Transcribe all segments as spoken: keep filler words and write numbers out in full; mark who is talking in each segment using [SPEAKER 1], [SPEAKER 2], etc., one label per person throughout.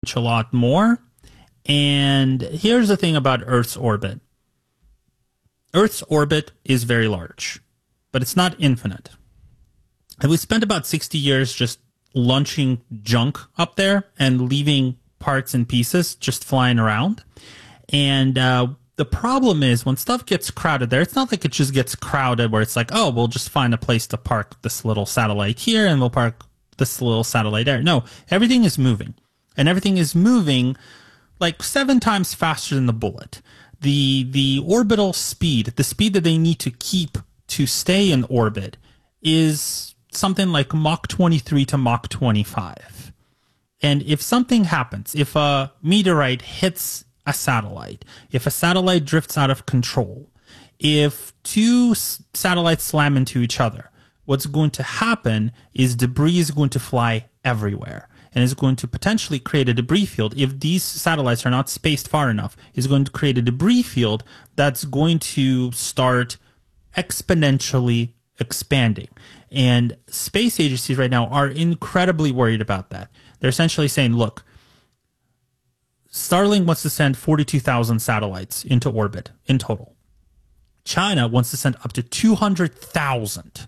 [SPEAKER 1] launch a lot more. And here's the thing about Earth's orbit. Earth's orbit is very large, but it's not infinite. And we spent about sixty years just launching junk up there and leaving parts and pieces just flying around. And uh, the problem is when stuff gets crowded there, it's not like it just gets crowded where it's like, oh, we'll just find a place to park this little satellite here and we'll park this little satellite there. No, everything is moving. And everything is moving like seven times faster than the bullet. The the orbital speed, the speed that they need to keep to stay in orbit is something like Mach twenty-three to Mach twenty-five. And if something happens, if a meteorite hits a satellite, if a satellite drifts out of control, if two s- satellites slam into each other, what's going to happen is debris is going to fly everywhere. And is going to potentially create a debris field. If these satellites are not spaced far enough, is going to create a debris field that's going to start exponentially expanding. And space agencies right now are incredibly worried about that. They're essentially saying, look, Starlink wants to send forty-two thousand satellites into orbit in total. China wants to send up to two hundred thousand.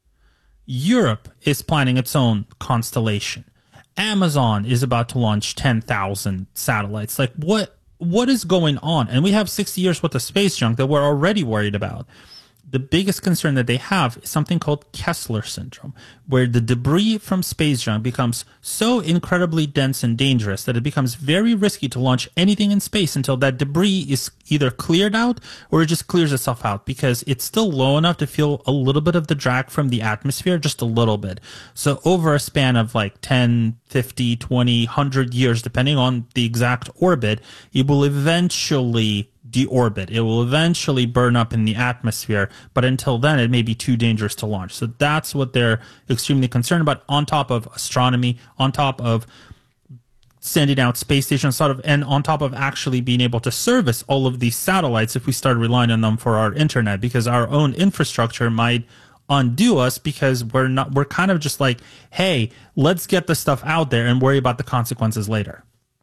[SPEAKER 1] Europe is planning its own constellation. Amazon is about to launch ten thousand satellites. Like, what what is going on? And we have sixty years worth of space junk that we're already worried about. The biggest concern that they have is something called Kessler syndrome, where the debris from space junk becomes so incredibly dense and dangerous that it becomes very risky to launch anything in space until that debris is either cleared out or it just clears itself out, because it's still low enough to feel a little bit of the drag from the atmosphere, just a little bit. So over a span of like ten, fifty, twenty, one hundred years, depending on the exact orbit, it will eventually deorbit. It will eventually burn up in the atmosphere, but until then it may be too dangerous to launch. So that's what they're extremely concerned about, on top of astronomy, on top of sending out space stations, sort of, and on top of actually being able to service all of these satellites if we start relying on them for our internet, because our own infrastructure might undo us because we're not, we're kind of just like, hey, let's get the stuff out there and worry about the consequences later.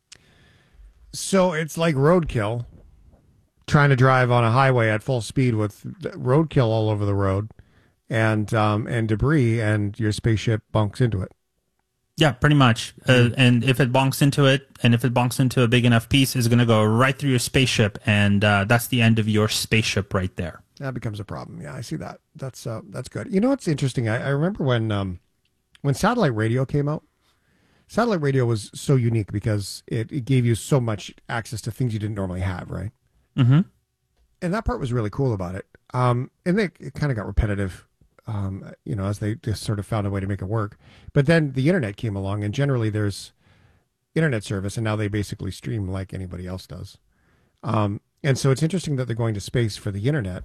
[SPEAKER 2] So it's like roadkill. Trying to drive on a highway at full speed with roadkill all over the road and um, and debris, and your spaceship bunks into it.
[SPEAKER 1] Yeah, pretty much. Uh, and if it bonks into it, and if it bonks into a big enough piece, it's going to go right through your spaceship, and uh, that's the end of your spaceship right there.
[SPEAKER 2] That becomes a problem. Yeah, I see that. That's uh, that's good. You know what's interesting? I, I remember when um, when satellite radio came out. Satellite radio was so unique because it, it gave you so much access to things you didn't normally have, right?
[SPEAKER 1] Mm-hmm.
[SPEAKER 2] And that part was really cool about it. Um, and they, it kind of got repetitive, um, you know, as they just sort of found a way to make it work. But then the internet came along, and generally there's internet service, and now they basically stream like anybody else does. Um, and so it's interesting that they're going to space for the internet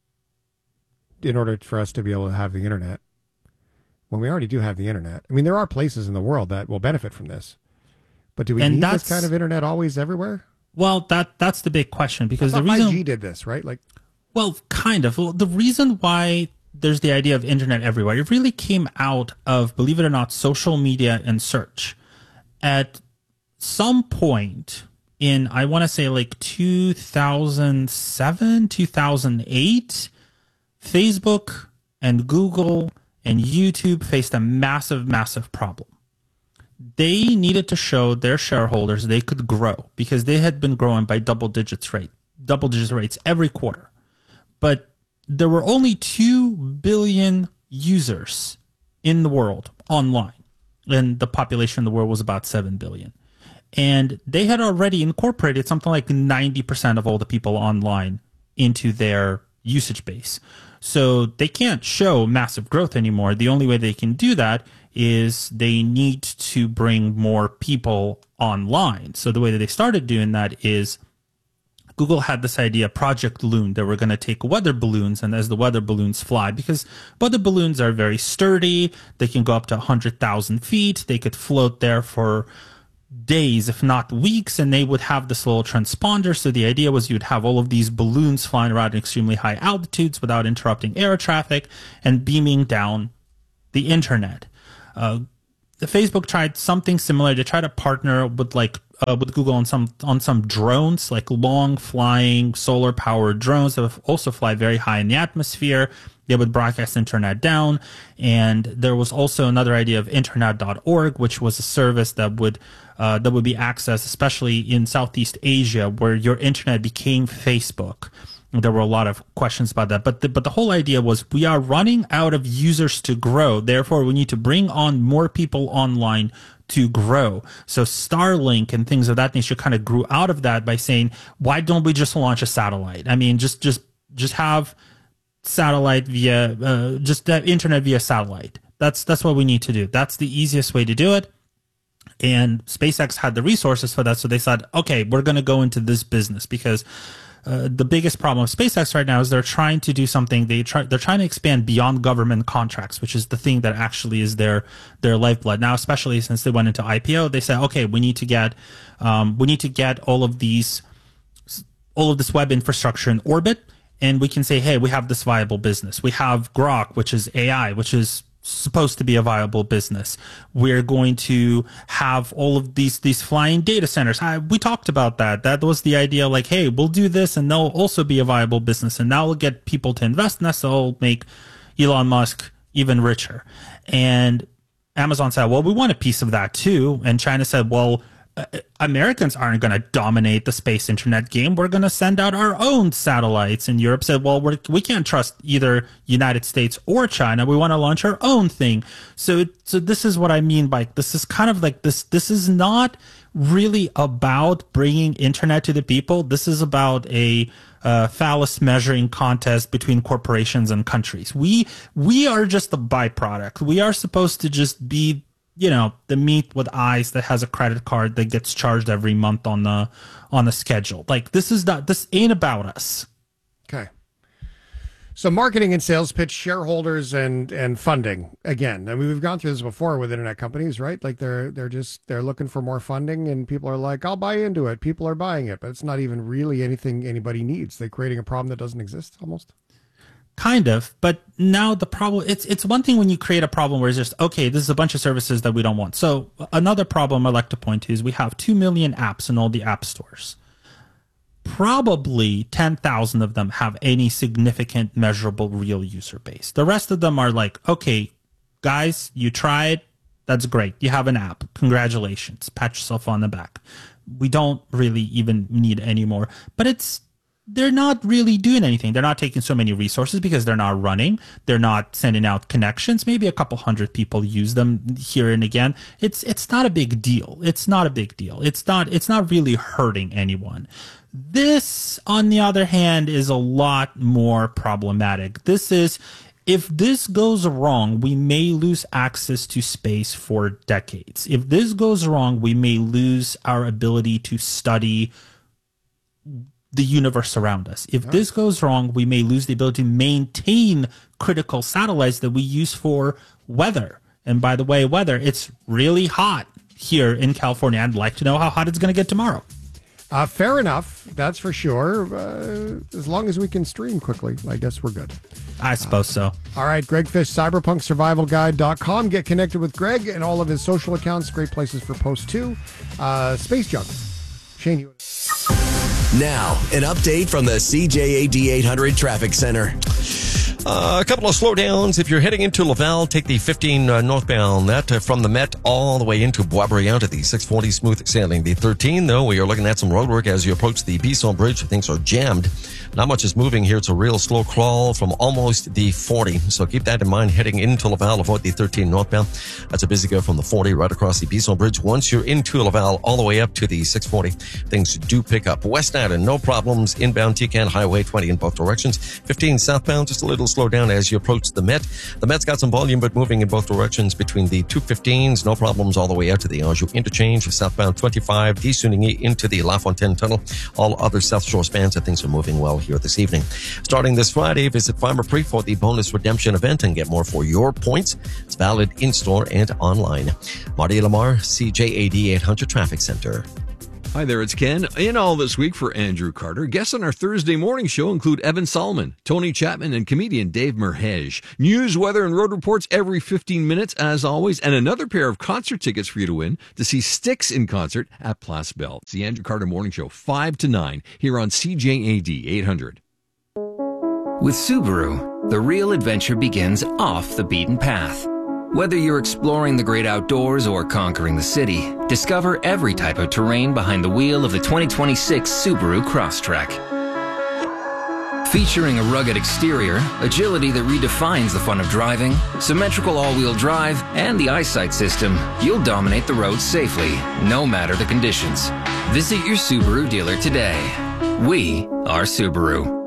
[SPEAKER 2] in order for us to be able to have the internet when we already do have the internet. I mean, there are places in the world that will benefit from this, but do we
[SPEAKER 1] and
[SPEAKER 2] need this kind of internet always everywhere?
[SPEAKER 1] Well, that that's the big question, because
[SPEAKER 2] I
[SPEAKER 1] the reason
[SPEAKER 2] five G did this, right? Like,
[SPEAKER 1] well, kind of. Well, the reason why there's the idea of internet everywhere, it really came out of, believe it or not, social media and search. At some point in, I want to say like two thousand seven, two thousand eight, Facebook and Google and YouTube faced a massive, massive problem. They needed to show their shareholders they could grow, because they had been growing by double digits rate, double digit rates every quarter. But there were only two billion users in the world online, and the population in the world was about seven billion. And they had already incorporated something like ninety percent of all the people online into their usage base. So they can't show massive growth anymore. The only way they can do that is they need to bring more people online. So the way that they started doing that is Google had this idea, Project Loon, that we're going to take weather balloons, and as the weather balloons fly, because weather balloons are very sturdy, they can go up to one hundred thousand feet, they could float there for days, if not weeks, and they would have this little transponder. So the idea was you'd have all of these balloons flying around at extremely high altitudes without interrupting air traffic and beaming down the internet. Uh, the Facebook tried something similar to try to partner with like uh, with Google on some on some drones, like long flying solar powered drones that would also fly very high in the atmosphere. They would broadcast internet down. And there was also another idea of internet dot org, which was a service that would uh, that would be accessed, especially in Southeast Asia, where your internet became Facebook. There were a lot of questions about that. But the, but the whole idea was we are running out of users to grow. Therefore, we need to bring on more people online to grow. So Starlink and things of that nature kind of grew out of that by saying, why don't we just launch a satellite? I mean, just just just have satellite via uh, just have internet via satellite. That's that's what we need to do. That's the easiest way to do it. And SpaceX had the resources for that, so they said, okay, we're going to go into this business because Uh, the biggest problem with SpaceX right now is they're trying to do something. They try, they're trying to expand beyond government contracts, which is the thing that actually is their their lifeblood now. Especially since they went into I P O, they said, okay, we need to get um, we need to get all of these all of this web infrastructure in orbit, and we can say, hey, we have this viable business. We have Grok, which is A I, which is supposed to be a viable business. We're going to have all of these these flying data centers. I, we talked about that. That was the idea, like, hey, we'll do this and they'll also be a viable business, and that will get people to invest in us. So it'll make Elon Musk even richer. And Amazon said, well, we want a piece of that too. And China said, well, Americans aren't going to dominate the space internet game. We're going to send out our own satellites. And Europe said, well, we're, we can't trust either United States or China. We want to launch our own thing. So, so this is what I mean by this is kind of like this. This is not really about bringing internet to the people. This is about a uh, phallus measuring contest between corporations and countries. We, we are just the byproduct. We are supposed to just be, you know, the meat with eyes that has a credit card that gets charged every month on the on the schedule. Like, this is not, this ain't about us.
[SPEAKER 2] Okay. So marketing and sales pitch, shareholders and and funding. Again, I mean, we've gone through this before with internet companies, right? Like they're they're just they're looking for more funding, and people are like, I'll buy into it. People are buying it, but it's not even really anything anybody needs. They're creating a problem that doesn't exist almost.
[SPEAKER 1] Kind of, but now the problem, it's it's one thing when you create a problem where it's just, okay, this is a bunch of services that we don't want. So another problem I like to point to is we have two million apps in all the app stores. Probably ten thousand of them have any significant, measurable, real user base. The rest of them are like, okay, guys, you tried. That's great. You have an app. Congratulations. Pat yourself on the back. We don't really even need any more. But it's they're not really doing anything. They're not taking so many resources because they're not running. They're not sending out connections. Maybe a couple hundred people use them here and again. It's it's not a big deal. It's not a big deal. It's not it's not really hurting anyone. This, on the other hand, is a lot more problematic. This is, if this goes wrong, we may lose access to space for decades. If this goes wrong, we may lose our ability to study the universe around us. If this goes wrong, we may lose the ability to maintain critical satellites that we use for weather. And by the way, weather, it's really hot here in California. I'd like to know how hot it's going to get tomorrow.
[SPEAKER 2] Uh, fair enough. That's for sure. Uh, as long as we can stream quickly, I guess we're good.
[SPEAKER 1] I suppose so.
[SPEAKER 2] All right, Greg Fish, cyberpunk survival guide dot com. Get connected with Greg and all of his social accounts. Great places for posts, too. Uh, Space Junk. Shane, you...
[SPEAKER 3] Now, an update from the C J A D eight hundred Traffic Center.
[SPEAKER 4] Uh, a couple of slowdowns. If you're heading into Laval, take the fifteen uh, northbound. That uh, from the Met all the way into Boisbriand to the six forty smooth sailing. The thirteen, though, we are looking at some road work as you approach the Bisson Bridge. Things are jammed. Not much is moving here. It's a real slow crawl from almost the forty. So keep that in mind heading into Laval. Avoid the thirteen northbound. That's a busy go from the forty right across the Bisson Bridge. Once you're into Laval, all the way up to the six forty, things do pick up. West Island, no problems. Inbound T-Can Highway twenty in both directions. fifteen southbound, just a little slow down as you approach the Met. The Met's got some volume, but moving in both directions between the two fifteens. No problems all the way out to the Anjou interchange. Southbound twenty-five, Desuningy into the La Fontaine Tunnel. All other South Shore spans, and things are moving well here this evening. Starting this Friday, visit Farmer Pre for the bonus redemption event and get more for your points. It's valid in-store and online. Marty Lamar, C J A D eight hundred Traffic Center.
[SPEAKER 5] Hi there, it's Ken. In all this week for Andrew Carter, guests on our Thursday morning show include Evan Solomon, Tony Chapman, and comedian Dave Merhej. News, weather, and road reports every fifteen minutes, as always, and another pair of concert tickets for you to win to see Styx in concert at Place Belle. It's the Andrew Carter Morning Show, five to nine, here on C J A D eight hundred.
[SPEAKER 6] With Subaru, the real adventure begins off the beaten path. Whether you're exploring the great outdoors or conquering the city, discover every type of terrain behind the wheel of the twenty twenty-six Subaru Crosstrek. Featuring a rugged exterior, agility that redefines the fun of driving, symmetrical all-wheel drive, and the eyesight system, you'll dominate the road safely, no matter the conditions. Visit your Subaru dealer today. We are Subaru.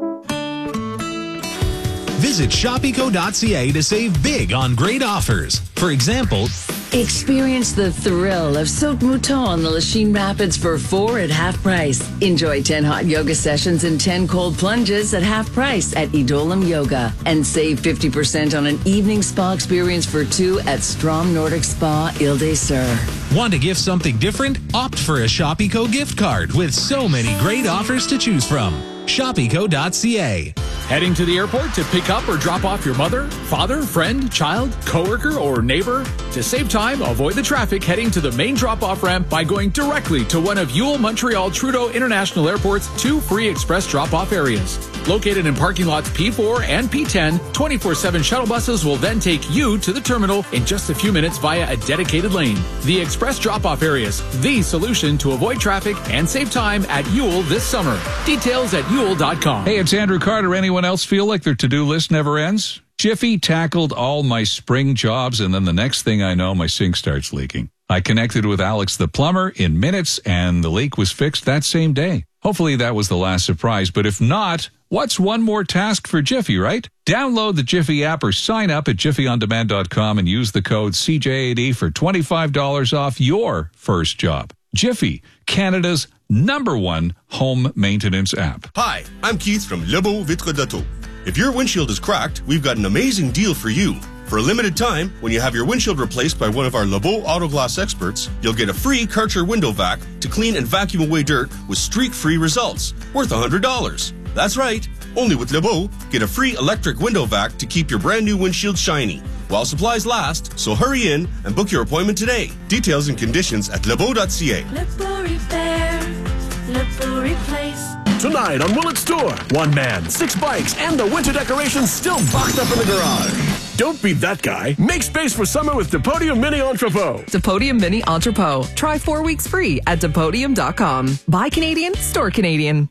[SPEAKER 7] Visit shop eco dot c a to save big on great offers. For example,
[SPEAKER 8] experience the thrill of Saut Mouton on the Lachine Rapids for four at half price. Enjoy ten hot yoga sessions and ten cold plunges at half price at Idolam Yoga. And save fifty percent on an evening spa experience for two at Strom Nordic Spa Ile des Sœurs.
[SPEAKER 7] Want to gift something different? Opt for a Shop Eco gift card with so many great offers to choose from. shop eco dot c a.
[SPEAKER 9] Heading to the airport to pick up or drop off your mother, father, friend, child, coworker, or neighbor? To save time, avoid the traffic heading to the main drop-off ramp by going directly to one of Yule Montreal Trudeau International Airport's two free express drop-off areas. Located in parking lots P four and P ten, twenty-four seven shuttle buses will then take you to the terminal in just a few minutes via a dedicated lane. The express drop-off areas, the solution to avoid traffic and save time at Yule this summer. Details at yule dot com.
[SPEAKER 10] Hey, it's Andrew Carter. Anyone else feel like their to-do list never ends? Jiffy tackled all my spring jobs, and then the next thing I know, my sink starts leaking. I connected with Alex the plumber in minutes, and the leak was fixed that same day. Hopefully that was the last surprise, but if not, what's one more task for Jiffy, right? Download the Jiffy app or sign up at jiffy on demand dot com and use the code C J A D for twenty-five dollars off your first job. Jiffy, Canada's number one home maintenance app.
[SPEAKER 11] Hi, I'm Keith from Lebeau Vitre d'Auto. If your windshield is cracked, we've got an amazing deal for you. For a limited time, when you have your windshield replaced by one of our Lebeau Auto Glass experts, you'll get a free Karcher window vac to clean and vacuum away dirt with streak-free results, worth one hundred dollars. That's right. Only with Lebeau, get a free electric window vac to keep your brand new windshield shiny while supplies last, so hurry in and book your appointment today. Details and conditions at lebeau dot c a.
[SPEAKER 12] Lebeau Repair, Lebeau Replace.
[SPEAKER 13] Tonight on Willett Store, one man, six bikes, and the winter decorations still boxed up in the garage. Don't be that guy. Make space for summer with Depodium Mini Entrepot.
[SPEAKER 14] Depodium Mini Entrepot. Try four weeks free at depodium dot com. Buy Canadian, store Canadian.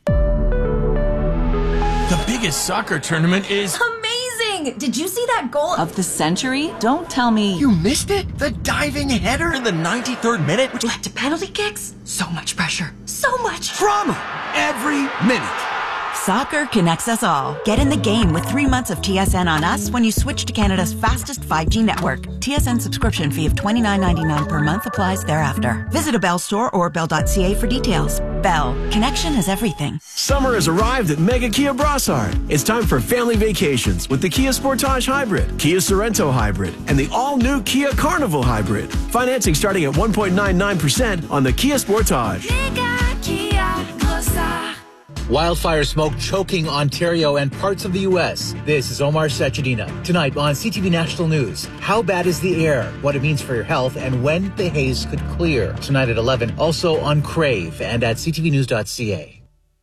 [SPEAKER 15] The biggest soccer tournament is
[SPEAKER 16] amazing! Did you see that goal of the century? Don't tell me.
[SPEAKER 17] You missed it? The diving header in the ninety-third minute,
[SPEAKER 16] which led to penalty kicks? So much pressure. So much
[SPEAKER 17] drama every minute.
[SPEAKER 18] Soccer connects us all. Get in the game with three months of T S N on us when you switch to Canada's fastest five G network. T S N subscription fee of twenty-nine ninety-nine per month applies thereafter. Visit a Bell store or bell dot c a for details. Bell. Connection is everything.
[SPEAKER 13] Summer has arrived at Mega Kia Brossard. It's time for family vacations with the Kia Sportage Hybrid, Kia Sorento Hybrid, and the all-new Kia Carnival Hybrid. Financing starting at one point nine nine percent on the Kia Sportage.
[SPEAKER 12] Mega Kia Brossard.
[SPEAKER 19] Wildfire smoke choking Ontario and parts of the U S. This is Omar Sachedina. Tonight on C T V National News, how bad is the air, what it means for your health, and when the haze could clear. Tonight at eleven, also on Crave and at c t v news dot c a.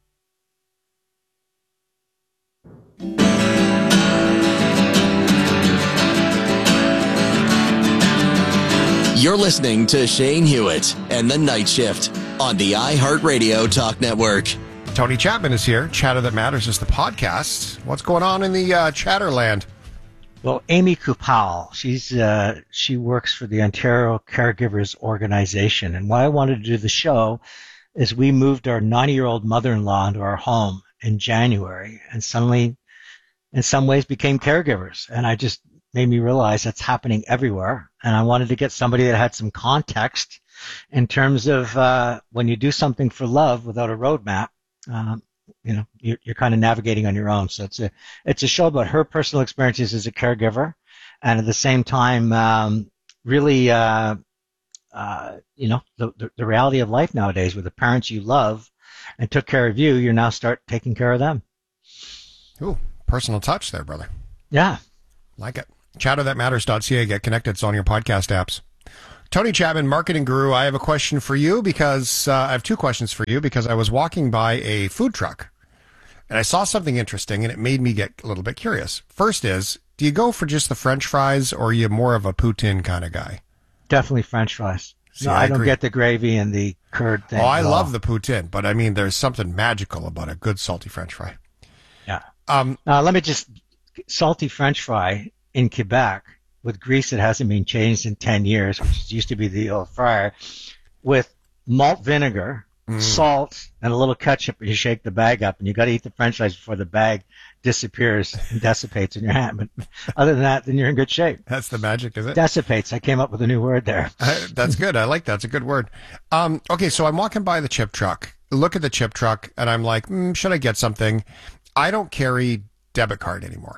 [SPEAKER 3] You're listening to Shane Hewitt and the Night Shift on the iHeartRadio Talk Network.
[SPEAKER 2] Tony Chapman is here. Chatter That Matters is the podcast. What's going on in the uh, Chatterland?
[SPEAKER 20] Well, Amy Kupal, she's uh, she works for the Ontario Caregivers Organization, and why I wanted to do the show is we moved our ninety-year-old mother-in-law into our home in January, and suddenly, in some ways, became caregivers, and I just made me realize that's happening everywhere, and I wanted to get somebody that had some context in terms of uh, when you do something for love without a roadmap. Um, you know, you're, you're kind of navigating on your own. So it's a, it's a show about her personal experiences as a caregiver, and at the same time, um, really, uh, uh, you know, the, the, the reality of life nowadays with the parents you love and took care of you, you now start taking care of them.
[SPEAKER 2] Ooh, personal touch there, brother.
[SPEAKER 20] Yeah.
[SPEAKER 2] Like it. chatter that matters dot c a. Get connected. It's on your podcast apps. Tony Chapman, marketing guru. I have a question for you because uh, I have two questions for you because I was walking by a food truck and I saw something interesting and it made me get a little bit curious. First is, do you go for just the French fries or are you more of a poutine kind of guy?
[SPEAKER 20] Definitely French fries.
[SPEAKER 2] See,
[SPEAKER 20] no,
[SPEAKER 2] I
[SPEAKER 20] I, don't
[SPEAKER 2] agree.
[SPEAKER 20] get the gravy and the curd thing.
[SPEAKER 2] Oh, I
[SPEAKER 20] at
[SPEAKER 2] love
[SPEAKER 20] all.
[SPEAKER 2] the poutine, but I mean, there's something magical about a good salty French fry.
[SPEAKER 20] Yeah.
[SPEAKER 2] Um,
[SPEAKER 20] now, let me just, salty French fry in Quebec with grease that hasn't been changed in ten years, which used to be the old fryer, with malt vinegar,
[SPEAKER 2] Mm.
[SPEAKER 20] salt, and a little ketchup, and you shake the bag up, and you got to eat the French fries before the bag disappears and dissipates in your hand. But other than that, then you're in good shape.
[SPEAKER 2] That's the magic, is it?
[SPEAKER 20] Dissipates. I came up with a new word there.
[SPEAKER 2] Uh, that's good. I like that. It's a good word. Um, okay, so I'm walking by the chip truck. Look at the chip truck, and I'm like, mm, should I get something? I don't carry debit card anymore.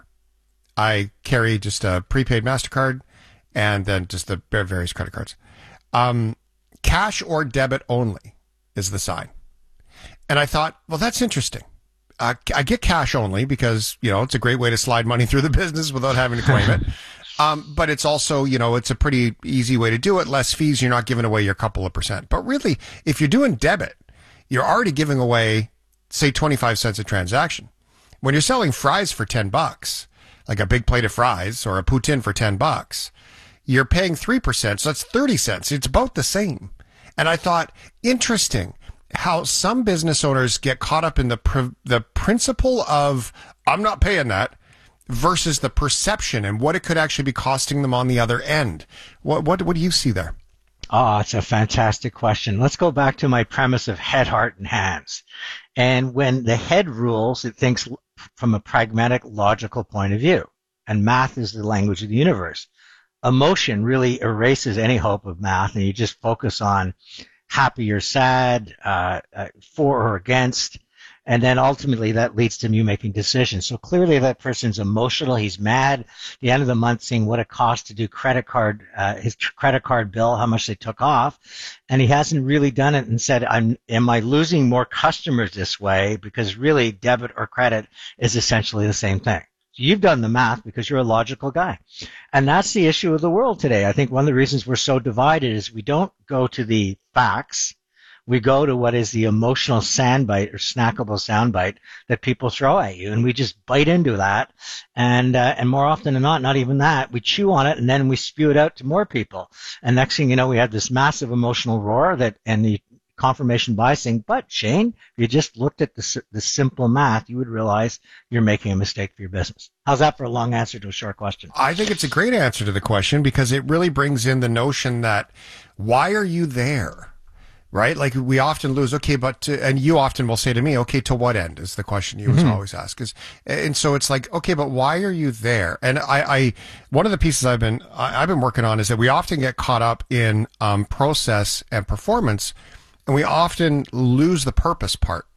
[SPEAKER 2] I carry just a prepaid MasterCard and then just the various credit cards. Um, cash or debit only is the sign. And I thought, well, that's interesting. Uh, I get cash only because, you know, it's a great way to slide money through the business without having to claim it. Um, but it's also, you know, it's a pretty easy way to do it. Less fees. You're not giving away your couple of percent. But really, if you're doing debit, you're already giving away, say, twenty-five cents a transaction. When you're selling fries for ten bucks, like a big plate of fries or a poutine for ten bucks, you're paying three percent. So that's thirty cents. It's about the same. And I thought, interesting how some business owners get caught up in the pr- the principle of, I'm not paying that, versus the perception and what it could actually be costing them on the other end. What what what do you see there?
[SPEAKER 20] Oh, it's a fantastic question. Let's go back to my premise of head, heart, and hands. And when the head rules, it thinks from a pragmatic, logical point of view. And math is the language of the universe. Emotion really erases any hope of math, and you just focus on happy or sad, uh, uh, for or against, and then ultimately that leads to you making decisions. So clearly that person's emotional. He's mad. At the end of the month, seeing what it costs to do credit card, uh, his credit card bill, how much they took off, and he hasn't really done it and said, "I'm, am I losing more customers this way?" Because really, debit or credit is essentially the same thing. You've done the math because you're a logical guy. And that's the issue of the world today. I think one of the reasons we're so divided is we don't go to the facts. We go to what is the emotional soundbite or snackable soundbite that people throw at you. And we just bite into that. And, uh, and more often than not, not even that, we chew on it and then we spew it out to more people. And next thing you know, we have this massive emotional roar that, and the confirmation biasing. But Shane, if you just looked at the, the simple math, you would realize you're making a mistake for your business. How's that for a long answer to a short question?
[SPEAKER 2] I think it's a great answer to the question because it really brings in the notion that why are you there? Right? Like we often lose, okay, but, to, and you often will say to me, okay, to what end is the question you mm-hmm. always ask. Is, and so it's like, okay, but why are you there? And I, I one of the pieces I've been, I, I've been working on is that we often get caught up in um, process and performance, and we often lose the purpose part.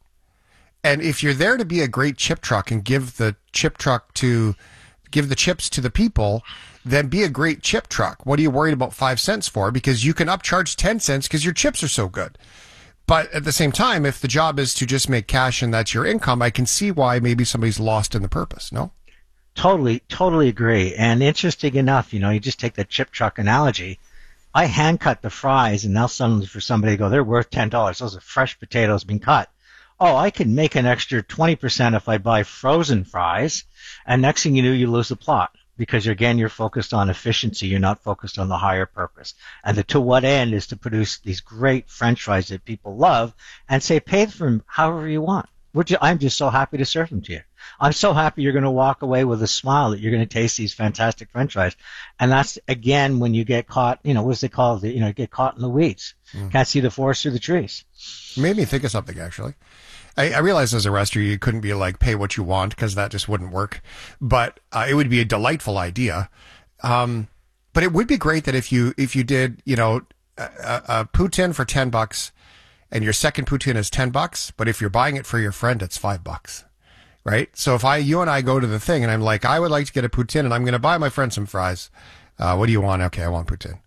[SPEAKER 2] And if you're there to be a great chip truck and give the chip truck to, give the chips to the people, then be a great chip truck. What are you worried about five cents for? Because you can upcharge ten cents because your chips are so good. But at the same time, if the job is to just make cash and that's your income, I can see why maybe somebody's lost in the purpose, no?
[SPEAKER 20] Totally, totally agree. And interesting enough, you know, you just take the chip truck analogy. I hand cut the fries, and now suddenly for somebody to go, they're worth ten dollars. Those are fresh potatoes being cut. Oh, I can make an extra twenty percent if I buy frozen fries. And next thing you know, you lose the plot because, again, you're focused on efficiency. You're not focused on the higher purpose. And the to what end is to produce these great French fries that people love and say, pay for them however you want. We're just, I'm just so happy to serve them to you. I'm so happy you're going to walk away with a smile that you're going to taste these fantastic French fries. And that's, again, when you get caught, you know, what's they call it? You know, get caught in the weeds. Mm. Can't see the forest through the trees.
[SPEAKER 2] It made me think of something, actually. I, I realized as a restaurant you couldn't be like, pay what you want, because that just wouldn't work. But uh, it would be a delightful idea. Um, but it would be great that if you if you did, you know, a, a poutine for ten bucks, and your second poutine is ten bucks, but if you're buying it for your friend, it's five bucks. Right? So if I, you and I go to the thing and I'm like, I would like to get a poutine and I'm going to buy my friend some fries. Uh, what do you want? Okay, I want poutine.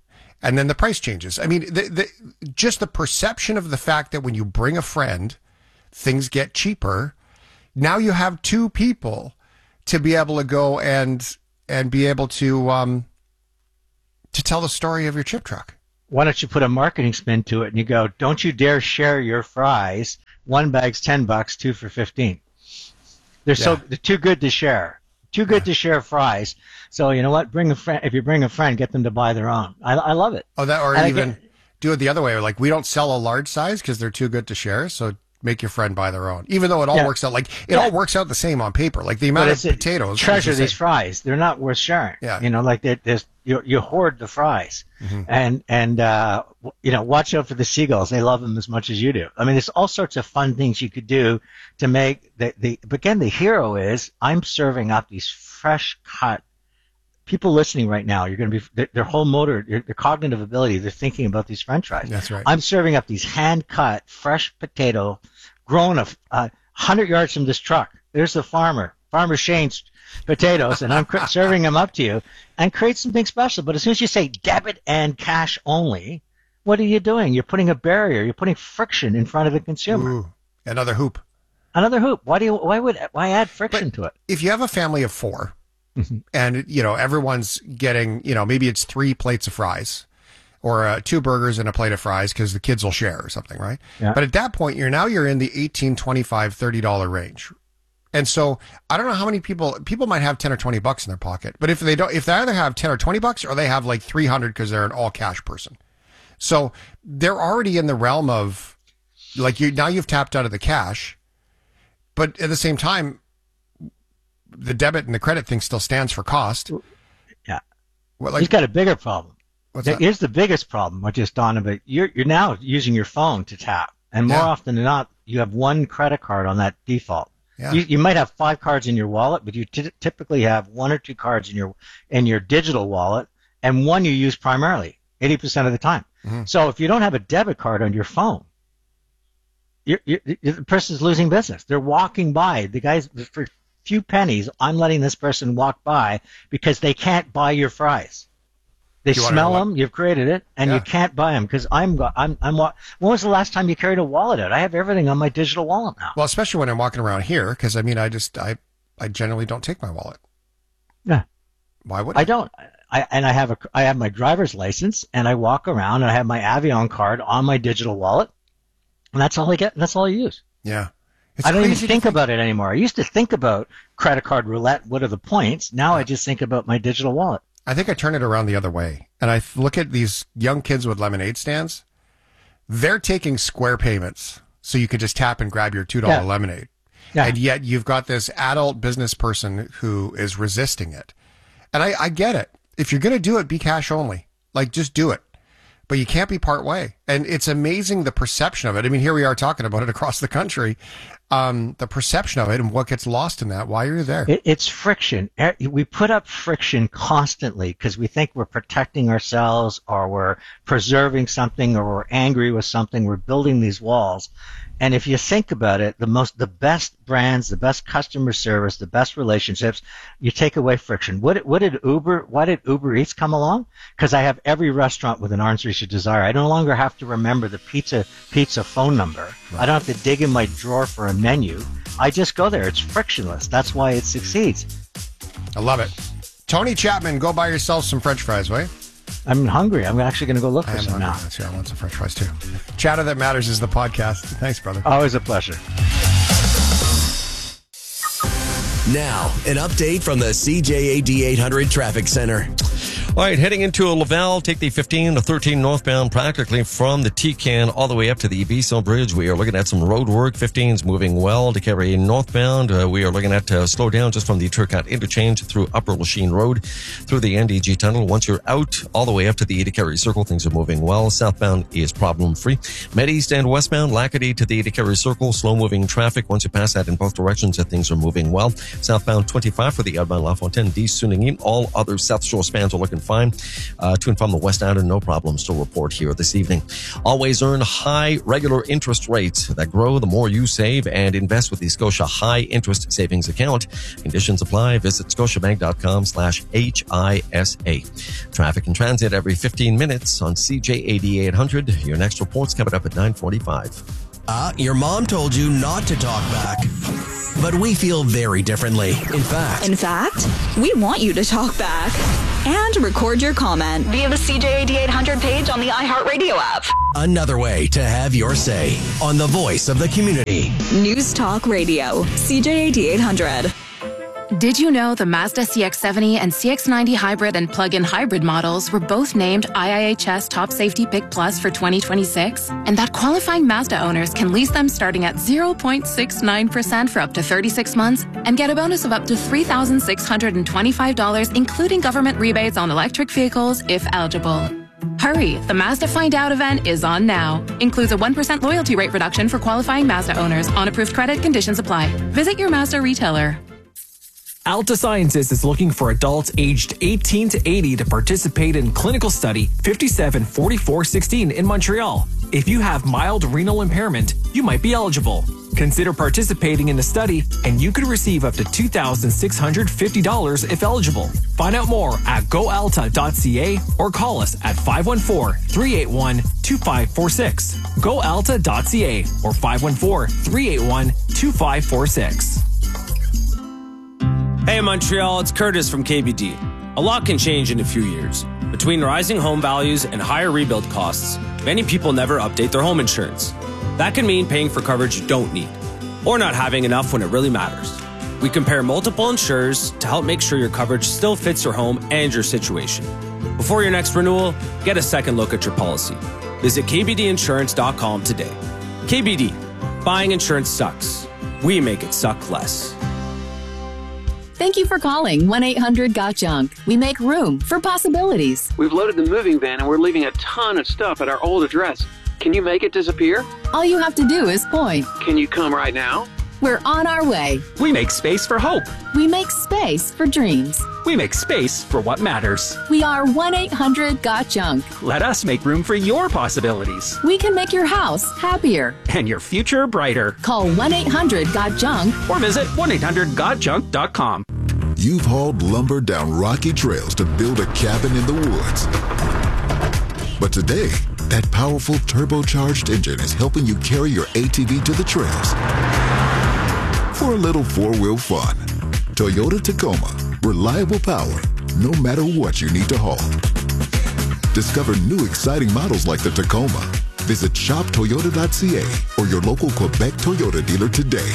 [SPEAKER 2] And then the price changes. I mean, the, the, just the perception of the fact that when you bring a friend, things get cheaper. Now you have two people to be able to go and and be able to um, to tell the story of your chip truck.
[SPEAKER 20] Why don't you put a marketing spin to it and you go, don't you dare share your fries. One bag's ten bucks, two for fifteen. They're yeah. so they're too good to share. Too good yeah. to share fries. So you know what? Bring a friend. If you bring a friend, get them to buy their own. I, I love it.
[SPEAKER 2] Oh, that or
[SPEAKER 20] and
[SPEAKER 2] even
[SPEAKER 20] get,
[SPEAKER 2] do it the other way. Like we don't sell a large size because they're too good to share. So make your friend buy their own. Even though it all
[SPEAKER 20] yeah.
[SPEAKER 2] works out like it
[SPEAKER 20] yeah.
[SPEAKER 2] all works out the same on paper. Like the amount of potatoes.
[SPEAKER 20] Treasure these fries. They're not worth sharing.
[SPEAKER 2] Yeah.
[SPEAKER 20] You know, like there's you you hoard the fries, mm-hmm. and and uh, you know, watch out for the seagulls. They love them as much as you do. I mean, there's all sorts of fun things you could do to make the the. But again, the hero is I'm serving up these fresh cut. People listening right now, you're going to be their, their whole motor, their, their cognitive ability. They're thinking about these French fries.
[SPEAKER 2] That's right.
[SPEAKER 20] I'm serving up these hand cut fresh potato, grown a uh, hundred yards from this truck. There's the farmer, Farmer Shane's potatoes, and I'm cr- serving them up to you, and create something special. But as soon as you say debit and cash only, what are you doing? You're putting a barrier. You're putting friction in front of the consumer.
[SPEAKER 2] Ooh, another hoop.
[SPEAKER 20] Another hoop. Why do you? Why would? Why add friction
[SPEAKER 2] but
[SPEAKER 20] to it?
[SPEAKER 2] If you have a family of four, and you know everyone's getting, you know, maybe it's three plates of fries, or uh, two burgers and a plate of fries because the kids will share or something, right?
[SPEAKER 20] Yeah.
[SPEAKER 2] But at that point, you're now you're in the eighteen, twenty-five, thirty dollar range. And so I don't know how many people people might have ten or twenty bucks in their pocket, but if they don't, if they either have ten or twenty bucks or they have like three hundred because they're an all cash person, so they're already in the realm of like you now you've tapped out of the cash, but at the same time, the debit and the credit thing still stands for cost.
[SPEAKER 20] Yeah,
[SPEAKER 2] what, like,
[SPEAKER 20] he's got a bigger problem.
[SPEAKER 2] What's that?
[SPEAKER 20] Here's the biggest problem, which is Don, but you're you're now using your phone to tap, and more
[SPEAKER 2] Yeah.
[SPEAKER 20] often than not, you have one credit card on that default.
[SPEAKER 2] Yeah.
[SPEAKER 20] You, you might have five cards in your wallet, but you t- typically have one or two cards in your in your digital wallet, and one you use primarily eighty percent of the time.
[SPEAKER 2] Mhm.
[SPEAKER 20] So if you don't have a debit card on your phone, you're, you're, the person's losing business. They're walking by. The guys, for a few pennies, I'm letting this person walk by because they can't buy your fries. They
[SPEAKER 2] You wanna know
[SPEAKER 20] smell
[SPEAKER 2] what?
[SPEAKER 20] them. You've created it, and
[SPEAKER 2] Yeah.
[SPEAKER 20] you can't buy them because I'm go- I'm I'm. wa- When was the last time you carried a wallet out? I have everything on my digital wallet now.
[SPEAKER 2] Well, especially when I'm walking around here, because I mean, I just I I generally don't take my wallet.
[SPEAKER 20] Yeah.
[SPEAKER 2] Why would
[SPEAKER 20] I
[SPEAKER 2] I?
[SPEAKER 20] don't. I and I have a I have my driver's license, and I walk around, and I have my Avion card on my digital wallet, and that's all I get. That's all I use.
[SPEAKER 2] Yeah. It's
[SPEAKER 20] I don't even
[SPEAKER 2] crazy to
[SPEAKER 20] think about it anymore. I used to think about credit card roulette. What are the points? Now I just think about my digital wallet.
[SPEAKER 2] I think I turn it around the other way. And I look at these young kids with lemonade stands. They're taking square payments. So you could just tap and grab your two dollar
[SPEAKER 20] Yeah.
[SPEAKER 2] lemonade.
[SPEAKER 20] Yeah.
[SPEAKER 2] And yet you've got this adult business person who is resisting it. And I, I get it. If you're going to do it, be cash only. Like, just do it. But you can't be part way. And it's amazing the perception of it. I mean, here we are talking about it across the country. Um, the perception of it and what gets lost in that. Why are you there?
[SPEAKER 20] It, it's friction. Eh, We put up friction constantly because we think we're protecting ourselves or we're preserving something or we're angry with something. We're building these walls. And if you think about it, the most, the best brands, the best customer service, the best relationships, you take away friction. What, did- what did Uber, why did Uber Eats come along? Because I have every restaurant with an arm's reach of desire. I no longer have to remember the pizza, pizza phone number. I don't have to dig in my drawer for a menu. I just go there. It's frictionless. That's why it succeeds.
[SPEAKER 2] I love it. Tony Chapman, go buy yourself some French fries, right?
[SPEAKER 20] I'm hungry. I'm actually going to go look
[SPEAKER 2] I
[SPEAKER 20] for
[SPEAKER 2] am
[SPEAKER 20] some
[SPEAKER 2] hungry.
[SPEAKER 20] now.
[SPEAKER 2] That's- yeah, I want some French fries too. Chatter That Matters is the podcast. Thanks, brother.
[SPEAKER 20] Always a pleasure.
[SPEAKER 3] Now, an update from the C J A D eight hundred Traffic Center.
[SPEAKER 4] All right, heading into Laval, take the fifteen to thirteen northbound practically from the T-Can all the way up to the Ibiso Bridge. We are looking at some road work. fifteen's moving well to carry northbound. Uh, we are looking at uh, slow down just from the Turcotte interchange through Upper Lachine Road through the N D G tunnel. Once you're out all the way up to the Itacarry Circle, things are moving well. Southbound is problem-free. Med East and westbound, Lacadie to the Itacarry Circle, slow-moving traffic. Once you pass that in both directions, that things are moving well. Southbound twenty-five for the outbound La Fontaine, D. Suningin. All other South Shore spans are looking fine. Uh, to and from the West Island, no problem. Still report here this evening. Always earn high regular interest rates that grow the more you save and invest with the Scotia High Interest Savings Account. Conditions apply. Visit scotiabank.com slash HISA. Traffic and transit every fifteen minutes on C J eighty-eight hundred. Your next report's coming up at nine forty-five.
[SPEAKER 3] Uh, your mom told you not to talk back. But we feel very differently. In fact.
[SPEAKER 21] In fact, we want you to talk back and record your comment via the C J eighty-eight hundred page on the iHeartRadio app.
[SPEAKER 3] Another way to have your say on the voice of the community.
[SPEAKER 21] News Talk Radio, C J eighty-eight hundred.
[SPEAKER 22] Did you know the Mazda C X seventy and C X ninety hybrid and plug-in hybrid models were both named I I H S Top Safety Pick Plus for twenty twenty-six? And that qualifying Mazda owners can lease them starting at zero point six nine percent for up to thirty-six months and get a bonus of up to three thousand six hundred twenty-five dollars, including government rebates on electric vehicles if eligible. Hurry, the Mazda Find Out event is on now. Includes a one percent loyalty rate reduction for qualifying Mazda owners. On approved credit, conditions apply. Visit your Mazda retailer.
[SPEAKER 23] Alta Sciences is looking for adults aged eighteen to eighty to participate in clinical study fifty-seven forty-four sixteen in Montreal. If you have mild renal impairment, you might be eligible. Consider participating in the study, and you could receive up to two thousand six hundred fifty dollars if eligible. Find out more at go alta dot c a or call us at five one four, three eight one, two five four six. go alta dot c a or five one four, three eight one, two five four six.
[SPEAKER 24] Hey Montreal, it's Curtis from K B D. A lot can change in a few years. Between rising home values and higher rebuild costs, many people never update their home insurance. That can mean paying for coverage you don't need, or not having enough when it really matters. We compare multiple insurers to help make sure your coverage still fits your home and your situation. Before your next renewal, get a second look at your policy. Visit k b d insurance dot com today. K B D, buying insurance sucks. We make it suck less.
[SPEAKER 25] Thank you for calling one eight hundred got junk. We make room for possibilities.
[SPEAKER 26] We've loaded the moving van and we're leaving a ton of stuff at our old address. Can you make it disappear?
[SPEAKER 25] All you have to do is point.
[SPEAKER 26] Can you come right now?
[SPEAKER 25] We're on our way.
[SPEAKER 27] We make space for hope.
[SPEAKER 25] We make space for dreams.
[SPEAKER 27] We make space for what matters.
[SPEAKER 25] We are one eight hundred got junk.
[SPEAKER 27] Let us make room for your possibilities.
[SPEAKER 25] We can make your house happier.
[SPEAKER 27] And your future brighter.
[SPEAKER 25] Call one eight hundred got junk.
[SPEAKER 27] Or visit one eight hundred got junk dot com.
[SPEAKER 28] You've hauled lumber down rocky trails to build a cabin in the woods. But today, that powerful turbocharged engine is helping you carry your A T V to the trails. For a little four-wheel fun. Toyota Tacoma. Reliable power, no matter what you need to haul. Discover new exciting models like the Tacoma. Visit shop toyota dot c a or your local Quebec Toyota dealer today.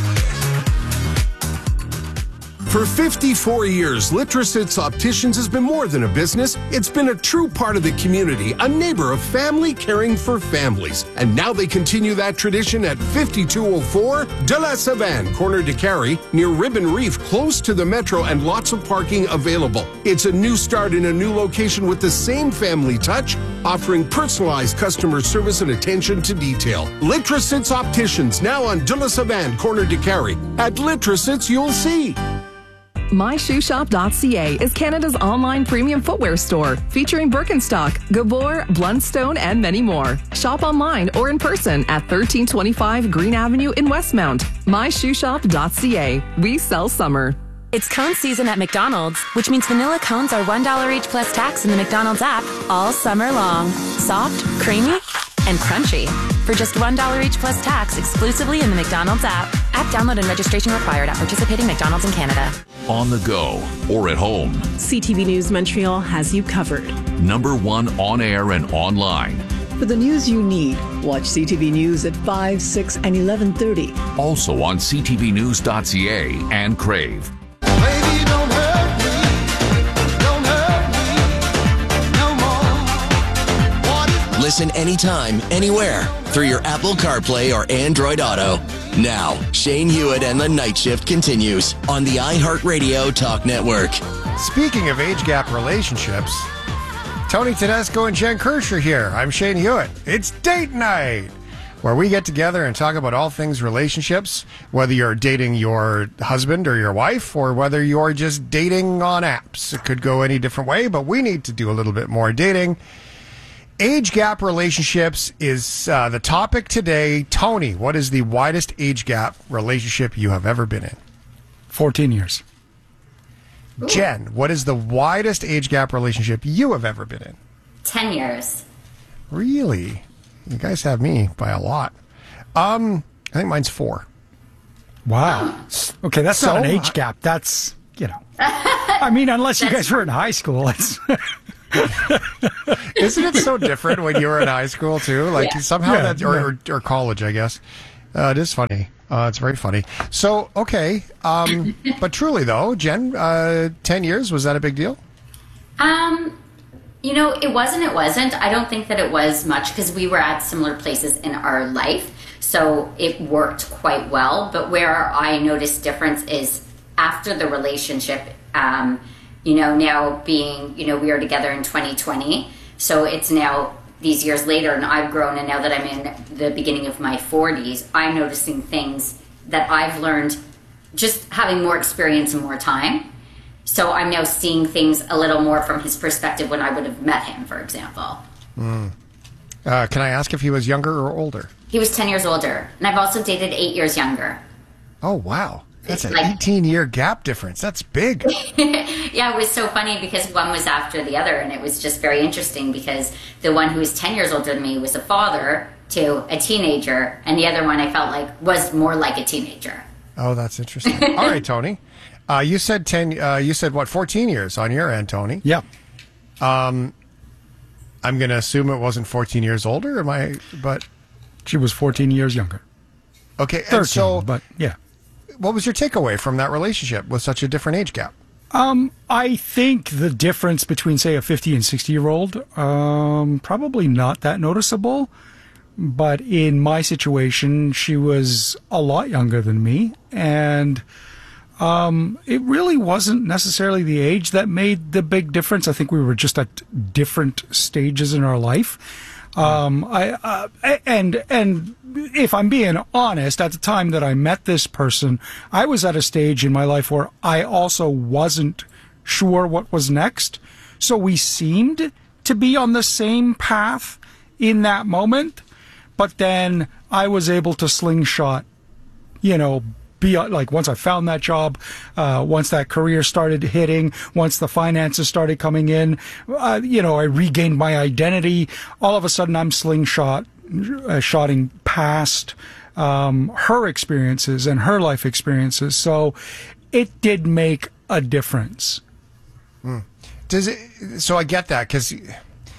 [SPEAKER 29] For fifty-four years, Litrosits Opticians has been more than a business. It's been a true part of the community, a neighbor of family caring for families. And now they continue that tradition at fifty-two oh four De La Savane, corner de Carrie, near Ribbon Reef, close to the metro and lots of parking available. It's a new start in a new location with the same family touch, offering personalized customer service and attention to detail. Litrosits Opticians, now on De La Savane, corner de Carrie. At Litrosits, you'll see.
[SPEAKER 14] my shoe shop dot c a is Canada's online premium footwear store, featuring Birkenstock, Gabor, Blundstone, and many more. Shop online or in person at thirteen twenty-five Green Avenue in Westmount. my shoe shop dot c a. We sell summer.
[SPEAKER 22] It's cone season at McDonald's, which means vanilla cones are one dollar each plus tax in the McDonald's app all summer long. Soft, creamy, and crunchy. For just one dollar each plus tax exclusively in the McDonald's app. App download and registration required at participating McDonald's in Canada.
[SPEAKER 30] On the go or at home,
[SPEAKER 31] C T V News Montreal has you covered.
[SPEAKER 30] Number one on air and online.
[SPEAKER 31] For the news you need, watch C T V News at five, six, and eleven thirty.
[SPEAKER 30] Also on c t v news dot c a and Crave.
[SPEAKER 12] Baby, don't hurt me. Don't hurt me no more.
[SPEAKER 3] Listen anytime, anywhere through your Apple CarPlay or Android Auto. Now, Shane Hewitt and the Night Shift continues on the iHeartRadio Talk Network.
[SPEAKER 2] Speaking of age gap relationships, Tony Tedesco and Jen Kirsch are here. I'm Shane Hewitt. It's date night. where we get together and talk about all things relationships, whether you're dating your husband or your wife, or whether you're just dating on apps. It could go any different way, but we need to do a little bit more dating. Age gap relationships is uh, the topic today. Tony, what is the widest age gap relationship you have ever been in?
[SPEAKER 1] fourteen years.
[SPEAKER 2] Jen, what is the widest age gap relationship you have ever been in?
[SPEAKER 5] ten years.
[SPEAKER 2] Really? You guys have me by a lot. Um, I think mine's four.
[SPEAKER 1] Wow. Okay, that's
[SPEAKER 2] So-
[SPEAKER 1] not an age gap. That's, you know. I mean, unless you guys were in high school, it's...
[SPEAKER 2] Isn't it so different when you were in high school too? Like
[SPEAKER 1] Yeah.
[SPEAKER 2] somehow
[SPEAKER 1] Yeah,
[SPEAKER 2] that, or,
[SPEAKER 1] yeah.
[SPEAKER 2] or, or college, I guess. Uh, it is funny. Uh, it's very funny. So, okay. Um, but truly though, Jen, uh, ten years, was that a big deal?
[SPEAKER 5] Um, you know, it wasn't, it wasn't. I don't think that it was much because we were at similar places in our life. So it worked quite well. But where I noticed difference is after the relationship, um, you know, now being, you know, we are together in twenty twenty. So it's now these years later and I've grown, and now that I'm in the beginning of my forties, I'm noticing things that I've learned just having more experience and more time. So I'm now seeing things a little more from his perspective when I would have met him, for example.
[SPEAKER 2] Mm. Uh, can I ask if he was younger or older?
[SPEAKER 5] He was ten years older, and I've also dated eight years younger.
[SPEAKER 2] Oh, wow. That's an
[SPEAKER 5] Like-
[SPEAKER 2] eighteen-year gap difference. That's big.
[SPEAKER 5] Yeah, it was so funny because one was after the other, and it was just very interesting because the one who was ten years older than me was a father to a teenager, and the other one I felt like was more like a teenager.
[SPEAKER 2] Oh, that's interesting. All right, Tony. Uh, you said ten. Uh, you said what? Fourteen years on your end, Tony.
[SPEAKER 1] Yeah.
[SPEAKER 2] Um, I'm going to assume it wasn't fourteen years older. Am I? But
[SPEAKER 1] she was fourteen years younger.
[SPEAKER 2] Okay,
[SPEAKER 1] thirteen,
[SPEAKER 2] and so
[SPEAKER 1] but yeah.
[SPEAKER 2] What was your takeaway from that relationship with such a different age gap?
[SPEAKER 1] Um, I think the difference between, say, a fifty and sixty year old, um, probably not that noticeable. But in my situation, she was a lot younger than me, and um, it really wasn't necessarily the age that made the big difference. I think we were just at different stages in our life. Um, I, uh, and, and if I'm being honest, at the time that I met this person, I was at a stage in my life where I also wasn't sure what was next. So we seemed to be on the same path in that moment, but then I was able to slingshot, you know, be like once I found that job, uh, once that career started hitting, once the finances started coming in, uh, you know, I regained my identity. All of a sudden, I'm slingshot, uh, shotting past um, her experiences and her life experiences. So it did make a difference.
[SPEAKER 2] Hmm. Does it? So I get that because it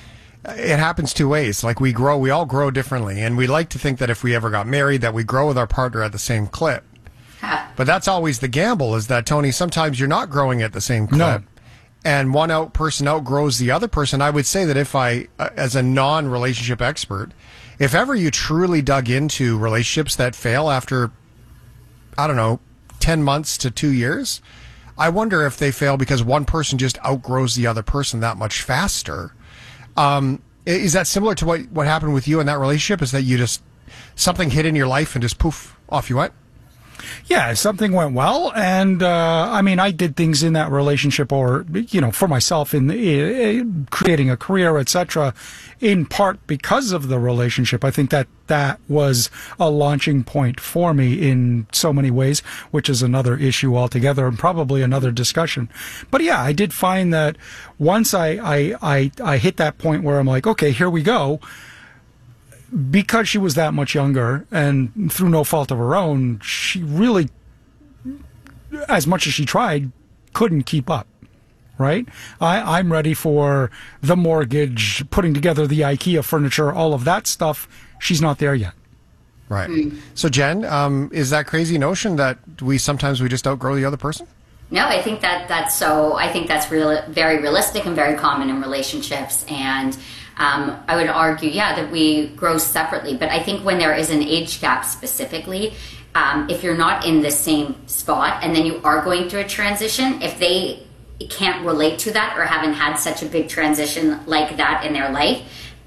[SPEAKER 2] happens two ways. Like we grow, we all grow differently, and we like to think that if we ever got married, that we grow with our partner at the same clip. But that's always the gamble, is that, Tony, sometimes you're not growing at the same clip.
[SPEAKER 1] No.
[SPEAKER 2] And one out person outgrows the other person. I would say that if I, uh, as a non-relationship expert, if ever you truly dug into relationships that fail after, I don't know, ten months to two years, I wonder if they fail because one person just outgrows the other person that much faster. Um, is that similar to what, what happened with you in that relationship? Is that you just, something hit in your life and just poof, off you went?
[SPEAKER 1] Yeah, something went well, and uh, I mean, I did things in that relationship, or you know, for myself in the, uh, creating a career, et cetera. In part because of the relationship, I think that that was a launching point for me in so many ways, which is another issue altogether, and probably another discussion. But yeah, I did find that once I I I, I hit that point where I'm like, okay, here we go. Because she was that much younger and through no fault of her own, she really, as much as she tried, couldn't keep up, right? I, I'm ready for the mortgage, putting together the IKEA furniture, all of that stuff. She's not there yet.
[SPEAKER 2] Right. So, Jen, um, is that crazy notion that we sometimes we just outgrow the other person?
[SPEAKER 5] No, I think that that's so, I think that's real, very realistic and very common in relationships. And um, I would argue, yeah, that we grow separately. But I think when there is an age gap specifically, um, if you're not in the same spot and then you are going through a transition, if they can't relate to that or haven't had such a big transition like that in their life,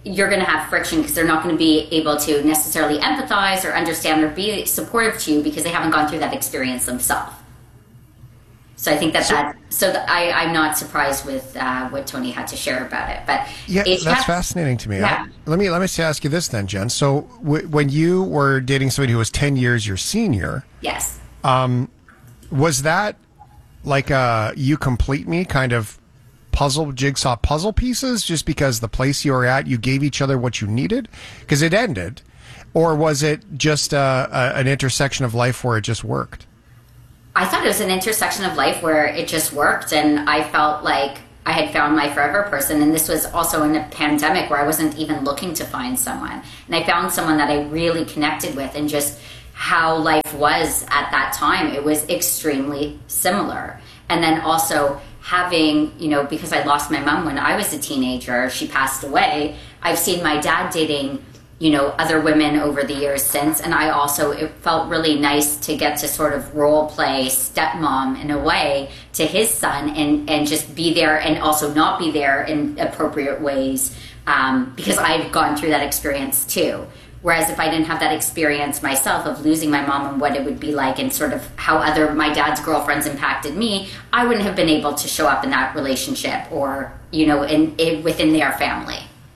[SPEAKER 5] you're going to have friction because they're not going to be able to necessarily empathize or understand or be supportive to you because they haven't gone through that experience themselves. So I think that
[SPEAKER 2] So-
[SPEAKER 5] that so that I I'm not surprised with uh, what Tony had to share about it. But
[SPEAKER 2] Yeah,
[SPEAKER 5] age
[SPEAKER 2] that's
[SPEAKER 5] gap-
[SPEAKER 2] fascinating to me.
[SPEAKER 5] Yeah.
[SPEAKER 2] I- let me let me just ask you this then, Jen. So w- when you were dating somebody who was ten years your senior,
[SPEAKER 5] Yes.
[SPEAKER 2] um, was that like a you complete me kind of puzzle jigsaw puzzle pieces? Just because the place you were at, you gave each other what you needed because it ended, or was it just uh, a, an intersection of life where it just worked?
[SPEAKER 5] I thought it was an intersection of life where it just worked, and I felt like I had found my forever person. And this was also in a pandemic where I wasn't even looking to find someone. And I found someone that I really connected with, and just how life was at that time, it was extremely similar. And then also having, you know, because I lost my mom when I was a teenager, she passed away. I've seen my dad dating, you know, other women over the years since. And I also, it felt really nice to get to sort of role play stepmom in a way to his son, and, and just be there and also not be there in appropriate ways, um, because I've gone through that experience too. Whereas if I didn't have that experience myself of losing my mom and what it would be like and sort of how other, my dad's girlfriends impacted me, I wouldn't have been able to show up in that relationship or, you know, in, in within their family.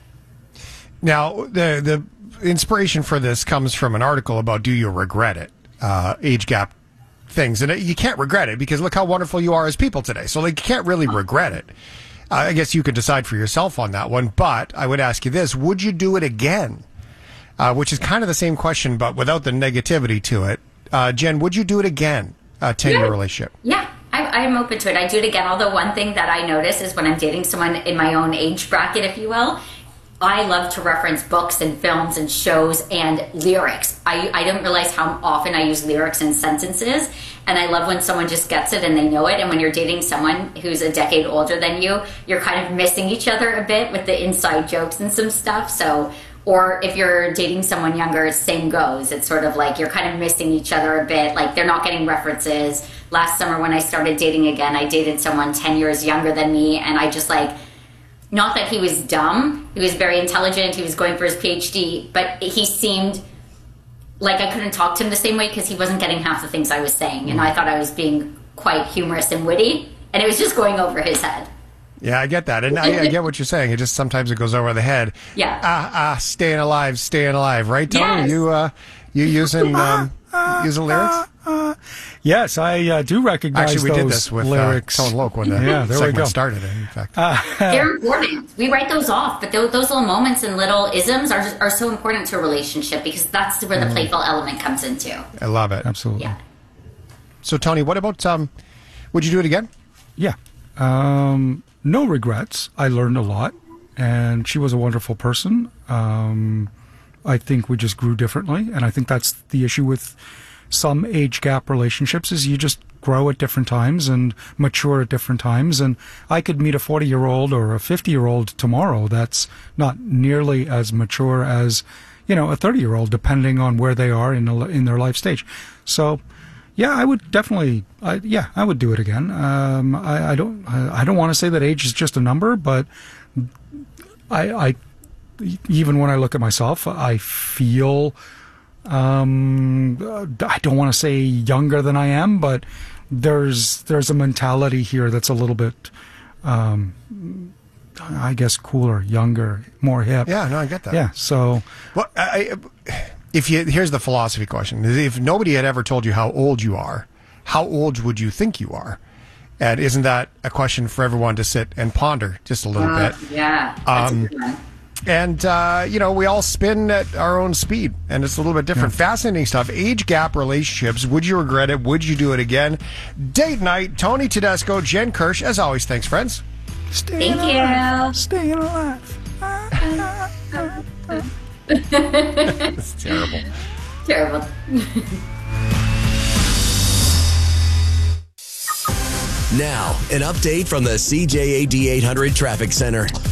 [SPEAKER 2] Now, the the inspiration for this comes from an article about do you regret it? Uh, age gap things. And you can't regret it because look how wonderful you are as people today. So like, you can't really regret it. Uh, I guess you could decide for yourself on that one. But I would ask you this. Would you do it again? Uh, which is kind of the same question, but without the negativity to it. Uh, Jen, would you do it again? A ten-year
[SPEAKER 5] Yeah.
[SPEAKER 2] relationship?
[SPEAKER 5] Yeah, I, I'm open to it. I do it again. Although one thing that I notice is when I'm dating someone in my own age bracket, if you will, I love to reference books and films and shows and lyrics. I, I don't realize how often I use lyrics in sentences. And I love when someone just gets it and they know it. And when you're dating someone who's a decade older than you, you're kind of missing each other a bit with the inside jokes and some stuff. So, or if you're dating someone younger, same goes. It's sort of like you're kind of missing each other a bit. Like they're not getting references. Last summer when I started dating again, I dated someone ten years younger than me. And I just like, not that he was dumb. He was very intelligent. He was going for his P H D. But he seemed like I couldn't talk to him the same way because he wasn't getting half the things I was saying. And I thought I was being quite humorous and witty. And it was just going over his head.
[SPEAKER 2] Yeah, I get that. And I, I get what you're saying. It just sometimes it goes over the head.
[SPEAKER 5] Yeah.
[SPEAKER 2] Ah, ah, staying alive, staying alive. Right, Tony?
[SPEAKER 5] Yes.
[SPEAKER 2] You, uh, you using, um, using lyrics?
[SPEAKER 1] Yes, I uh, do recognize
[SPEAKER 2] Actually, we
[SPEAKER 1] those
[SPEAKER 2] did this with
[SPEAKER 1] lyrics.
[SPEAKER 2] uh, Tone Loc when the
[SPEAKER 1] yeah, there
[SPEAKER 2] segment
[SPEAKER 1] we go.
[SPEAKER 2] started, in fact.
[SPEAKER 5] They're important. We write those off. But those, those little moments and little isms are, are so important to a relationship because that's where the
[SPEAKER 2] Mm.
[SPEAKER 5] playful element comes into.
[SPEAKER 2] I love it.
[SPEAKER 1] Absolutely.
[SPEAKER 5] Yeah.
[SPEAKER 2] So, Tony, what about, um, would you do it again?
[SPEAKER 1] Yeah. Um, no regrets. I learned a lot, and she was a wonderful person. Um, I think we just grew differently, and I think that's the issue with some age gap relationships is you just grow at different times and mature at different times. And I could meet a forty-year-old or a fifty-year-old tomorrow that's not nearly as mature as, you know, a thirty-year-old, depending on where they are in, a, in their life stage. So, yeah, I would definitely, I, yeah, I would do it again. Um, I, I don't, I, I don't want to say that age is just a number, but I, I, even when I look at myself, I feel, um, I don't want to say younger than I am, but there's, there's a mentality here that's a little bit, um, I guess cooler, younger, more hip.
[SPEAKER 2] Yeah, no, I get that.
[SPEAKER 1] Yeah, so.
[SPEAKER 2] Well, I, if you, here's the philosophy question. If nobody had ever told you how old you are, how old would you think you are? And isn't that a question for everyone to sit and ponder just a little
[SPEAKER 5] Uh,
[SPEAKER 2] bit?
[SPEAKER 5] Yeah. That's
[SPEAKER 2] Um,
[SPEAKER 5] a good one.
[SPEAKER 2] And, uh, you know, we all spin at our own speed, and it's a little bit different. Fascinating stuff. Age gap relationships. Would you regret it? Would you do it again? Date night. Tony Tedesco, Jen Kirsch. As always, thanks, friends.
[SPEAKER 5] Thank you.
[SPEAKER 1] Staying alive.
[SPEAKER 2] It's terrible.
[SPEAKER 5] Terrible.
[SPEAKER 3] Now, an update from the C J A D eight hundred Traffic Center.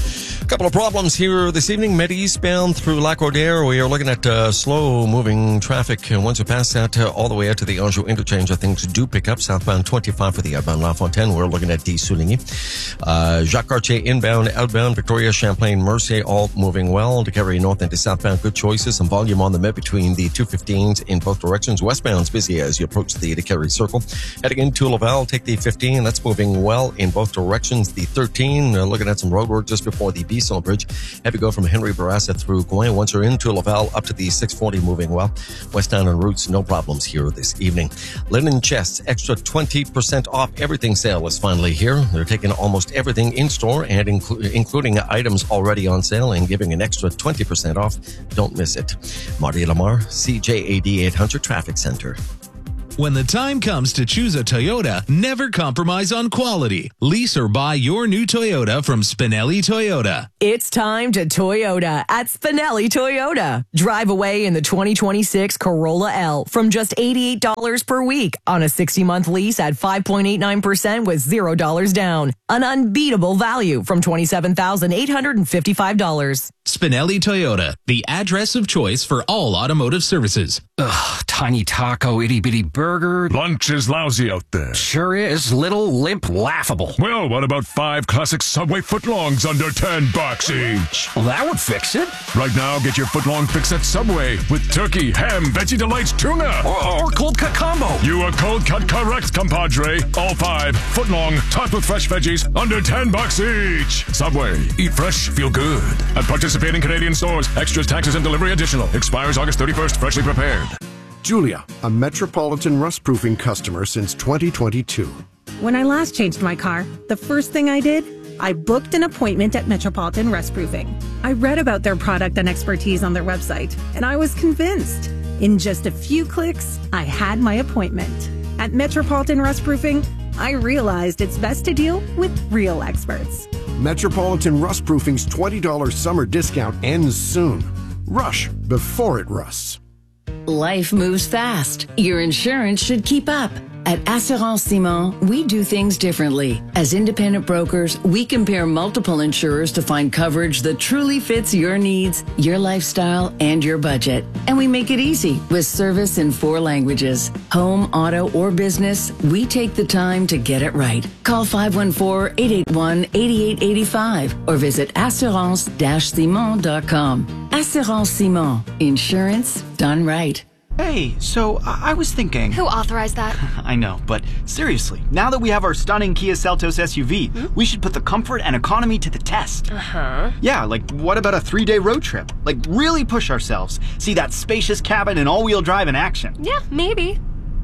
[SPEAKER 4] A couple of problems here this evening. Med eastbound through Lac-Roder. We are looking at uh, slow-moving traffic. And once you pass that, uh, all the way out to the Anjou interchange, I think do pick up. Southbound twenty-five for the outbound La Fontaine. We're looking at Souligny. Uh, Jacques Cartier inbound, outbound, Victoria, Champlain, Mercier, all moving well. To carry north into southbound, good choices. Some volume on the Met between the two fifteens in both directions. Westbound's busy as you approach the Decarie Circle. Heading into Laval, take the fifteen. That's moving well in both directions. The thirteen, uh, looking at some road work just before the Bissell Bridge. Heavy go from Henry Bourassa through Gouin. Once you're into Laval, up to the six forty, moving well. Westbound and routes, no problems here this evening. Linen Chests, extra twenty percent off everything sale is finally here. They're taking almost everything in store and inclu- including items already on sale and giving an extra twenty percent off. Don't miss it. Marty Lamar, C J A D eight hundred Traffic Center.
[SPEAKER 6] When the time comes to choose a Toyota, never compromise on quality. Lease or buy your new Toyota from Spinelli Toyota.
[SPEAKER 7] It's time to Toyota at Spinelli Toyota. Drive away in the twenty twenty-six Corolla L from just eighty-eight dollars per week on a sixty-month lease at five point eight nine percent with zero dollars down. An unbeatable value from twenty-seven thousand eight hundred fifty-five dollars.
[SPEAKER 6] Spinelli Toyota, the address of choice for all automotive services.
[SPEAKER 8] Ugh, tiny taco, itty bitty burger.
[SPEAKER 9] Lunch is lousy out there.
[SPEAKER 8] Sure is. Little, limp, laughable.
[SPEAKER 9] Well, what about five classic Subway footlongs under ten bucks each?
[SPEAKER 8] Well, that would fix it.
[SPEAKER 9] Right now, get your footlong fix at Subway with turkey, ham, veggie delights, tuna.
[SPEAKER 8] Or, or cold cut combo.
[SPEAKER 9] You are cold cut correct, compadre. All five, footlong, topped with fresh veggies, under ten bucks each. Subway, eat fresh, feel good. At participating Canadian stores, extras, taxes, and delivery additional. Expires August thirty-first, freshly prepared.
[SPEAKER 10] Julia, a Metropolitan rust-proofing customer since twenty twenty-two.
[SPEAKER 11] When I last changed my car, the first thing I did, I booked an appointment at Metropolitan Rust-Proofing. I read about their product and expertise on their website, and I was convinced. In just a few clicks, I had my appointment. At Metropolitan Rust-Proofing, I realized it's best to deal with real experts.
[SPEAKER 10] Metropolitan Rust-Proofing's twenty dollars summer discount ends soon. Rush before it rusts.
[SPEAKER 25] Life moves fast. Your insurance should keep up. At Assurance Simon, we do things differently. As independent brokers, we compare multiple insurers to find coverage that truly fits your needs, your lifestyle, and your budget. And we make it easy with service in four languages. Home, auto, or business, we take the time to get it right. Call five one four, eight eight one, eight eight eight five or visit assurance dash simon dot com. Assurance Simon. Insurance done right.
[SPEAKER 13] Hey, so I-, I was thinking...
[SPEAKER 15] Who authorized that?
[SPEAKER 13] I know, but seriously, now that we have our stunning Kia Seltos S U V, hmm? we should put the comfort and economy to the test.
[SPEAKER 15] Uh-huh.
[SPEAKER 13] Yeah, like what about a three-day road trip? Like really push ourselves. See that spacious cabin and all-wheel drive in action.
[SPEAKER 15] Yeah, maybe.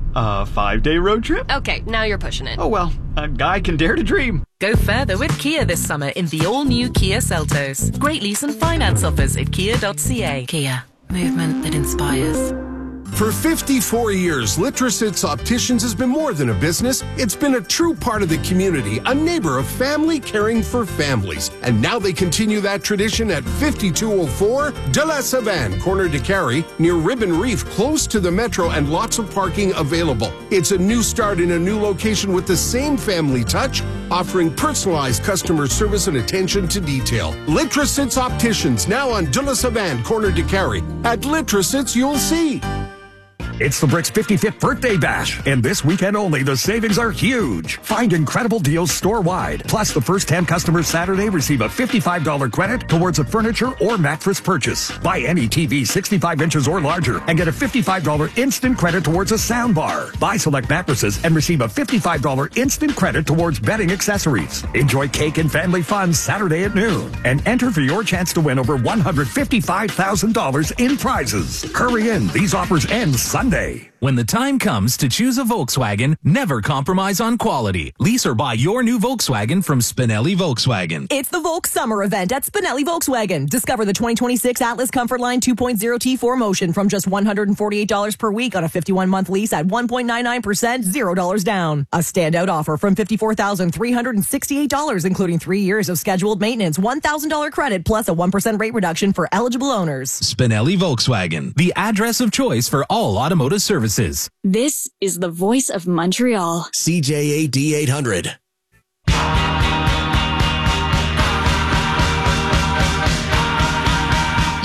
[SPEAKER 13] A five-day road trip?
[SPEAKER 15] Okay, now you're pushing it.
[SPEAKER 13] Oh well, a guy can dare to dream.
[SPEAKER 16] Go further with Kia this summer in the all-new Kia Seltos. Great lease and finance offers at kia dot c a.
[SPEAKER 25] Kia. Movement that inspires.
[SPEAKER 29] For fifty-four years, Litrosits Opticians has been more than a business. It's been a true part of the community, a neighbor of family caring for families. And now they continue that tradition at fifty-two oh four De La Savane, corner de Carrie, near Ribbon Reef, close to the metro and lots of parking available. It's a new start in a new location with the same family touch, offering personalized customer service and attention to detail. Litrosits Opticians, now on De La Savane, corner de Carrie. At Litrosits, you'll see.
[SPEAKER 17] It's the Bricks fifty-fifth Birthday Bash, and this weekend only, the savings are huge. Find incredible deals store-wide. Plus, the first ten customers Saturday receive a fifty-five dollars credit towards a furniture or mattress purchase. Buy any T V sixty-five inches or larger and get a fifty-five dollars instant credit towards a sound bar. Buy select mattresses and receive a fifty-five dollars instant credit towards bedding accessories. Enjoy cake and family fun Saturday at noon, and enter for your chance to win over one hundred fifty-five thousand dollars in prizes. Hurry in. These offers end Sunday.
[SPEAKER 6] When the time comes to choose a Volkswagen, never compromise on quality. Lease or buy your new Volkswagen from Spinelli Volkswagen.
[SPEAKER 7] It's the Volk Summer event at Spinelli Volkswagen. Discover the twenty twenty-six Atlas Comfort Line two point oh T four Motion from just one hundred forty-eight dollars per week on a fifty-one month lease at one point nine nine percent, zero dollars down. A standout offer from fifty-four thousand three hundred sixty-eight dollars, including three years of scheduled maintenance, one thousand dollars credit, plus a one percent rate reduction for eligible owners.
[SPEAKER 6] Spinelli Volkswagen, the address of choice for all automotive services.
[SPEAKER 21] This is the voice of Montreal.
[SPEAKER 3] C J A D eight hundred.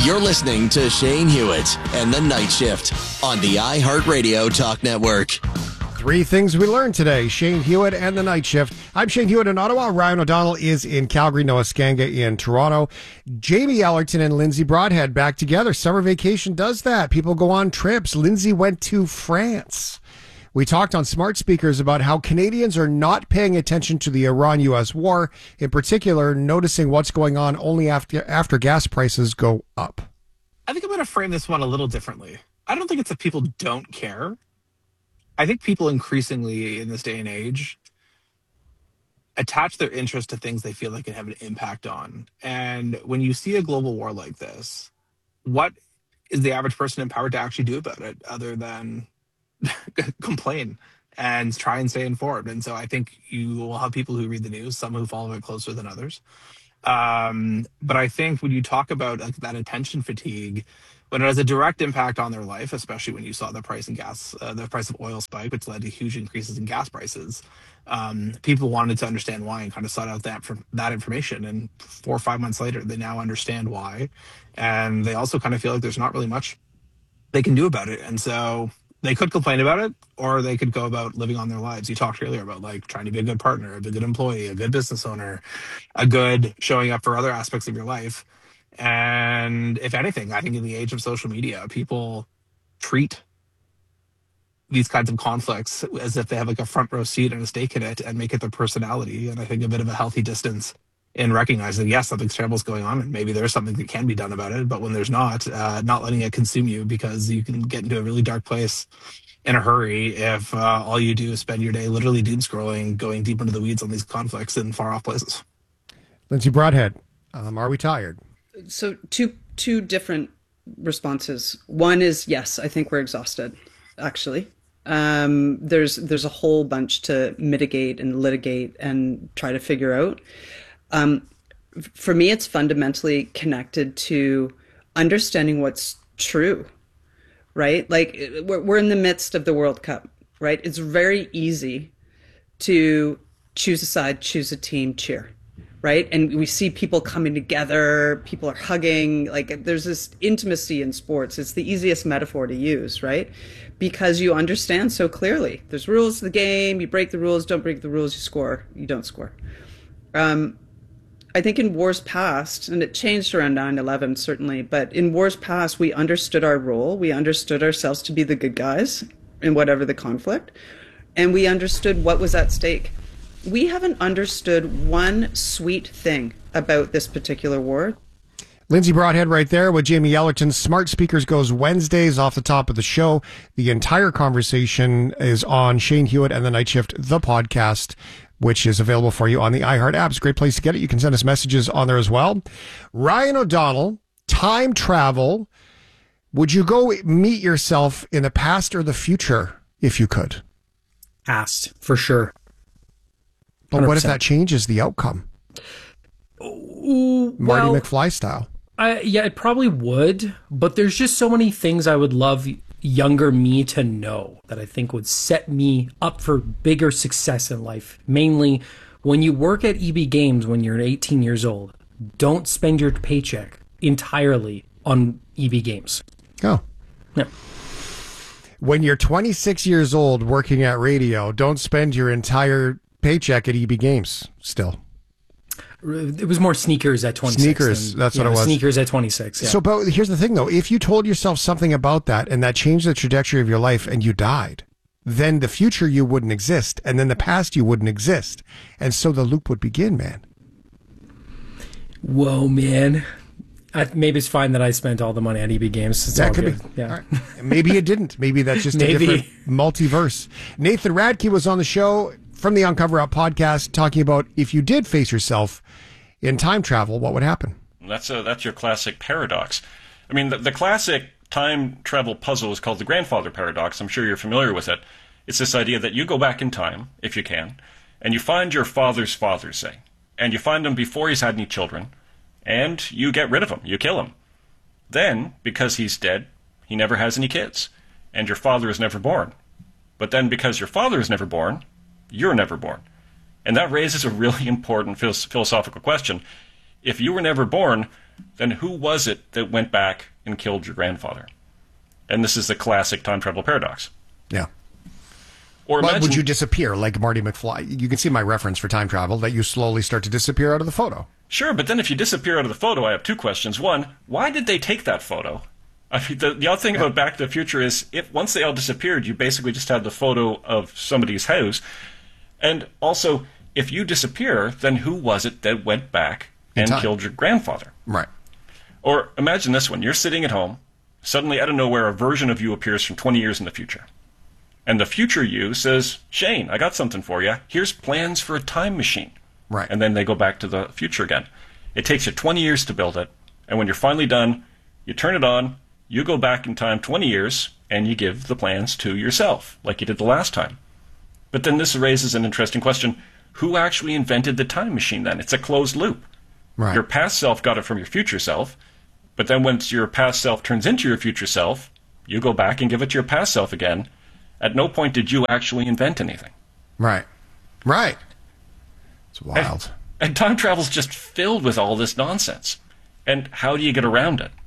[SPEAKER 3] You're listening to Shane Hewitt and the Night Shift on the iHeartRadio Talk Network.
[SPEAKER 2] Three things we learned today. Shane Hewitt and the Night Shift. I'm Shane Hewitt in Ottawa. Ryan O'Donnell is in Calgary. Noah Skanga in Toronto. Jamie Ellerton and Lindsay Broadhead back together. Summer vacation does that. People go on trips. Lindsay went to France. We talked on smart speakers about how Canadians are not paying attention to the Iran U S war, in particular, noticing what's going on only after after gas prices go up.
[SPEAKER 14] I think I'm going to frame this one a little differently. I don't think it's that people don't care. I think people increasingly in this day and age attach their interest to things they feel like can have an impact on. And when you see a global war like this, what is the average person empowered to actually do about it other than complain and try and stay informed? And so I think you will have people who read the news, some who follow it closer than others. Um, but I think when you talk about like, that attention fatigue, when it has a direct impact on their life, especially when you saw the price in gas, uh, the price of oil spike, which led to huge increases in gas prices, um, people wanted to understand why and kind of sought out that for that information. And four or five months later, they now understand why. And they also kind of feel like there's not really much they can do about it. And so they could complain about it, or they could go about living on their lives. You talked earlier about like trying to be a good partner, a good employee, a good business owner, a good showing up for other aspects of your life. And if anything, I think in the age of social media, people treat these kinds of conflicts as if they have like a front row seat and a stake in it and make it their personality. And I think a bit of a healthy distance in recognizing, yes, something terrible is going on and maybe there's something that can be done about it. But when there's not, uh, not letting it consume you, because you can get into a really dark place in a hurry if uh, all you do is spend your day literally doom scrolling, going deep into the weeds on these conflicts in far off places.
[SPEAKER 2] Lindsay Broadhead, um, are we tired?
[SPEAKER 18] So two two different responses. One is, yes, I think we're exhausted, actually. Um, there's there's a whole bunch to mitigate and litigate and try to figure out. Um, for me, it's fundamentally connected to understanding what's true, right? Like we're, we're in the midst of the World Cup, right? It's very easy to choose a side, choose a team, cheer, right? And we see people coming together, people are hugging, like there's this intimacy in sports. It's the easiest metaphor to use, right? Because you understand so clearly. There's rules to the game, you break the rules, don't break the rules, you score, you don't score. Um, I think in wars past, and it changed around nine eleven certainly, but in wars past, we understood our role. We understood ourselves to be the good guys in whatever the conflict, and we understood what was at stake. We haven't understood one sweet thing about this particular war.
[SPEAKER 2] Lindsay Broadhead right there with Jamie Ellerton. Smart Speakers goes Wednesdays off the top of the show. The entire conversation is on Shane Hewitt and the Night Shift, the podcast, which is available for you on the iHeart app. It's a great place to get it. You can send us messages on there as well. Ryan O'Donnell, time travel. Would you go meet yourself in the past or the future if you could?
[SPEAKER 19] Past, for sure.
[SPEAKER 2] But what if that changes the outcome?
[SPEAKER 19] Ooh,
[SPEAKER 2] Marty
[SPEAKER 19] well,
[SPEAKER 2] McFly style.
[SPEAKER 19] I, yeah, it probably would. But there's just so many things I would love younger me to know that I think would set me up for bigger success in life. Mainly, when you work at E B Games when you're eighteen years old, don't spend your paycheck entirely on E B Games.
[SPEAKER 2] Oh.
[SPEAKER 19] Yeah.
[SPEAKER 2] When you're twenty-six years old working at radio, don't spend your entire paycheck at E B Games still.
[SPEAKER 19] It was more sneakers at twenty-six.
[SPEAKER 2] Sneakers,
[SPEAKER 19] than,
[SPEAKER 2] that's
[SPEAKER 19] yeah,
[SPEAKER 2] what it was.
[SPEAKER 19] Sneakers at twenty-six, yeah.
[SPEAKER 2] So, but here's the thing, though. If you told yourself something about that and that changed the trajectory of your life and you died, then the future you wouldn't exist, and then the past you wouldn't exist. And so the loop would begin, man.
[SPEAKER 19] Whoa, man. I, maybe it's fine that I spent all the money at E B Games. It's
[SPEAKER 2] that
[SPEAKER 19] all
[SPEAKER 2] could
[SPEAKER 19] good.
[SPEAKER 2] be.
[SPEAKER 19] Yeah.
[SPEAKER 2] Right. Maybe it didn't. Maybe that's just
[SPEAKER 19] Maybe.
[SPEAKER 2] a different multiverse. Nathan Radke was on the show from the Uncover Up podcast talking about if you did face yourself in time travel, what would happen?
[SPEAKER 20] That's a, that's your classic paradox. I mean, the, the classic time travel puzzle is called the grandfather paradox. I'm sure you're familiar with it. It's this idea that you go back in time, if you can, and you find your father's father, say, and you find him before he's had any children, and you get rid of him. You kill him. Then, because he's dead, he never has any kids, and your father is never born. But then, because your father is never born, you're never born. And that raises a really important philosophical question. if you were never born, then who was it that went back and killed your grandfather? And this is the classic time travel paradox.
[SPEAKER 2] Yeah.
[SPEAKER 20] Or
[SPEAKER 2] but
[SPEAKER 20] imagine,
[SPEAKER 2] would you disappear like Marty McFly? You can see my reference for time travel, that you slowly start to disappear out of the photo.
[SPEAKER 20] Sure, but then if you disappear out of the photo, I have two questions. One, why did they take that photo? I mean, the, the other thing yeah. about Back to the Future is if once they all disappeared, you basically just had the photo of somebody's house. And also, if you disappear, then who was it that went back and killed your grandfather?
[SPEAKER 2] Right.
[SPEAKER 20] Or imagine this one. You're sitting at home. Suddenly, out of nowhere, a version of you appears from twenty years in the future. And the future you says, Shane, I got something for you. Here's plans for a time machine.
[SPEAKER 2] Right.
[SPEAKER 20] And then they go back to the future again. It takes you twenty years to build it. And when you're finally done, you turn it on, you go back in time twenty years, and you give the plans to yourself, like you did the last time. But then this raises an interesting question. Who actually invented the time machine then? It's a closed loop.
[SPEAKER 2] Right.
[SPEAKER 20] Your past self got it from your future self. But then once your past self turns into your future self, you go back and give it to your past self again. At no point did you actually invent anything.
[SPEAKER 2] Right. Right. It's wild.
[SPEAKER 20] And, and time travel's just filled with all this nonsense. And how do you get around it?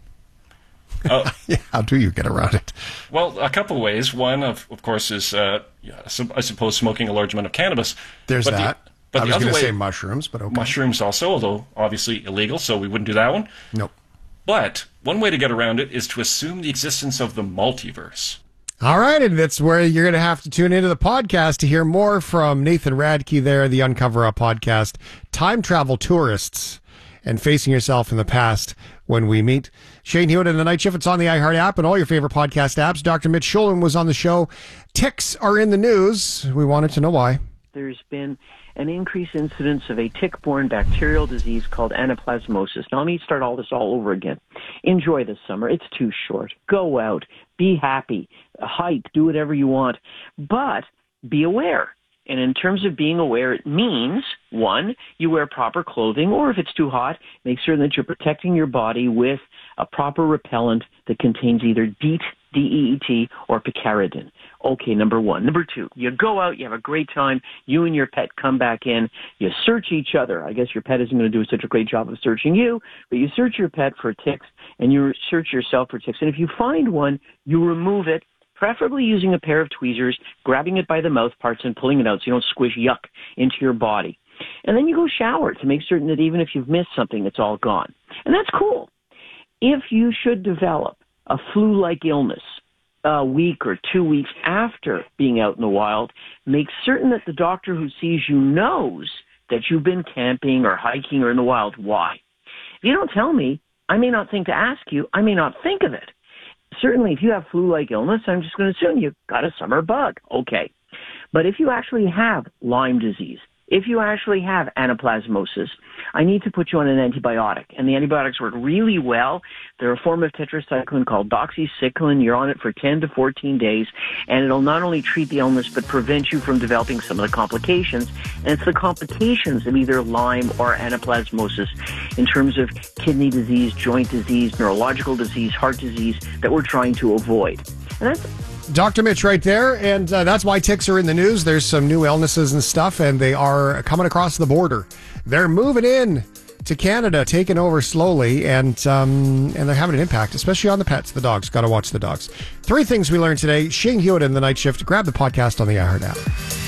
[SPEAKER 20] Uh,
[SPEAKER 2] yeah, how do you get around it?
[SPEAKER 20] Well, a couple ways. One, of, of course, is, uh, I suppose, smoking a large amount of cannabis.
[SPEAKER 2] There's
[SPEAKER 20] but
[SPEAKER 2] that.
[SPEAKER 20] The, but
[SPEAKER 2] I
[SPEAKER 20] the
[SPEAKER 2] was
[SPEAKER 20] other
[SPEAKER 2] going to
[SPEAKER 20] way,
[SPEAKER 2] say mushrooms, but okay.
[SPEAKER 20] Mushrooms also, although obviously illegal, so we wouldn't do that one.
[SPEAKER 2] Nope.
[SPEAKER 20] But one way to get around it is to assume the existence of the multiverse.
[SPEAKER 2] All right, and that's where you're going to have to tune into the podcast to hear more from Nathan Radke there, the Uncover Up podcast, Time Travel Tourists, and Facing Yourself in the Past when we meet. Shane Hewitt and the Night Shift. It's on the iHeart app and all your favorite podcast apps. Doctor Mitch Schulen was on the show. Ticks are in the news. We wanted to know why.
[SPEAKER 1] There's been an increased incidence of a tick-borne bacterial disease called anaplasmosis. Now, let me start all this all over again. Enjoy this summer. It's too short. Go out. Be happy. Hike. Do whatever you want. But be aware. And in terms of being aware, it means, one, you wear proper clothing, or if it's too hot, make sure that you're protecting your body with a proper repellent that contains either DEET, D E E T, or picaridin. Okay, number one. Number two, you go out, you have a great time, you and your pet come back in, you search each other. I guess your pet isn't going to do such a great job of searching you, but you search your pet for ticks, and you search yourself for ticks. And if you find one, you remove it, preferably using a pair of tweezers, grabbing it by the mouth parts and pulling it out so you don't squish yuck into your body. And then you go shower to make certain that even if you've missed something, it's all gone. And that's cool. If you should develop a flu-like illness a week or two weeks after being out in the wild, make certain that the doctor who sees you knows that you've been camping or hiking or in the wild. Why? If you don't tell me, I may not think to ask you. I may not think of it. Certainly, if you have flu-like illness, I'm just going to assume you've got a summer bug. Okay. But if you actually have Lyme disease, if you actually have anaplasmosis, I need to put you on an antibiotic. And the antibiotics work really well. They're a form of tetracycline called doxycycline. You're on it for ten to fourteen days, and it'll not only treat the illness, but prevent you from developing some of the complications. And it's the complications of either Lyme or anaplasmosis in terms of kidney disease, joint disease, neurological disease, heart disease that we're trying to avoid. And that's
[SPEAKER 2] Doctor Mitch right there, and uh, that's why ticks are in the news. There's some new illnesses and stuff, and they are coming across the border. They're moving in to Canada, taking over slowly, and um, and they're having an impact, especially on the pets, the dogs. Got to watch the dogs. Three things we learned today. Shane Hewitt in the Night Shift. Grab the podcast on the iHeart app.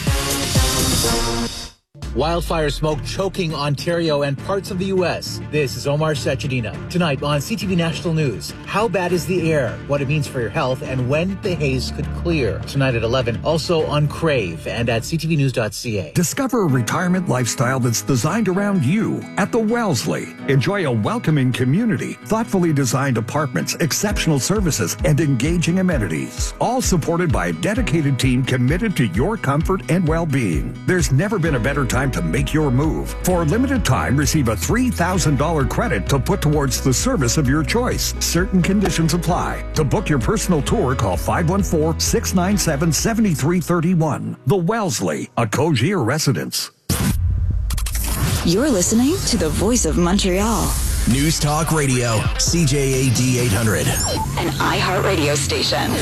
[SPEAKER 5] Wildfire smoke choking Ontario and parts of the U S. This is Omar Sachedina. Tonight on C T V National News, how bad is the air, what it means for your health, and when the haze could clear. Tonight at eleven, also on Crave and at c t v news dot c a.
[SPEAKER 17] Discover a retirement lifestyle that's designed around you at the Wellesley. Enjoy a welcoming community, thoughtfully designed apartments, exceptional services, and engaging amenities. All supported by a dedicated team committed to your comfort and well-being. There's never been a better time to make your move. For a limited time, receive a three thousand dollars credit to put towards the service of your choice. Certain conditions apply. To book your personal tour, call five one four, six nine seven, seven three three one. The Wellesley, a Cogier residence.
[SPEAKER 21] You're listening to the Voice of Montreal.
[SPEAKER 3] News Talk Radio, C J A D eight hundred.
[SPEAKER 21] An iHeart radio station.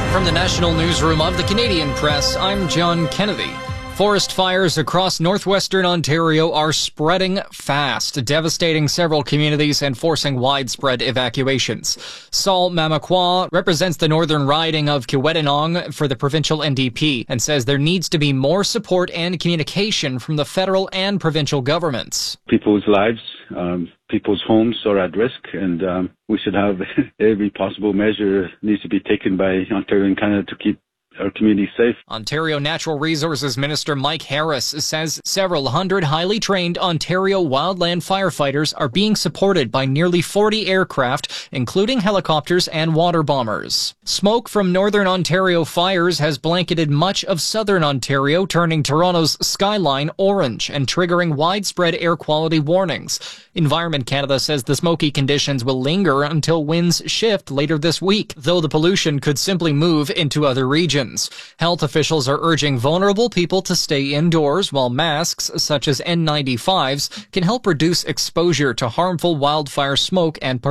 [SPEAKER 4] From the National Newsroom of the Canadian Press, I'm John Kennedy. Forest fires across northwestern Ontario are spreading fast, devastating several communities and forcing widespread evacuations. Saul Mamakwa represents the northern riding of Kiiwetinoong for the provincial N D P and says there needs to be more support and communication from the federal and provincial governments.
[SPEAKER 8] People's lives, um, people's homes are at risk, and um, we should have every possible measure needs to be taken by Ontario and Canada to keep our community safe.
[SPEAKER 4] Ontario Natural Resources Minister Mike Harris says several hundred highly trained Ontario wildland firefighters are being supported by nearly forty aircraft, including helicopters and water bombers. Smoke from northern Ontario fires has blanketed much of southern Ontario, turning Toronto's skyline orange and triggering widespread air quality warnings. Environment Canada says the smoky conditions will linger until winds shift later this week, though the pollution could simply move into other regions. Health officials are urging vulnerable people to stay indoors, while masks, such as N ninety-fives, can help reduce exposure to harmful wildfire smoke and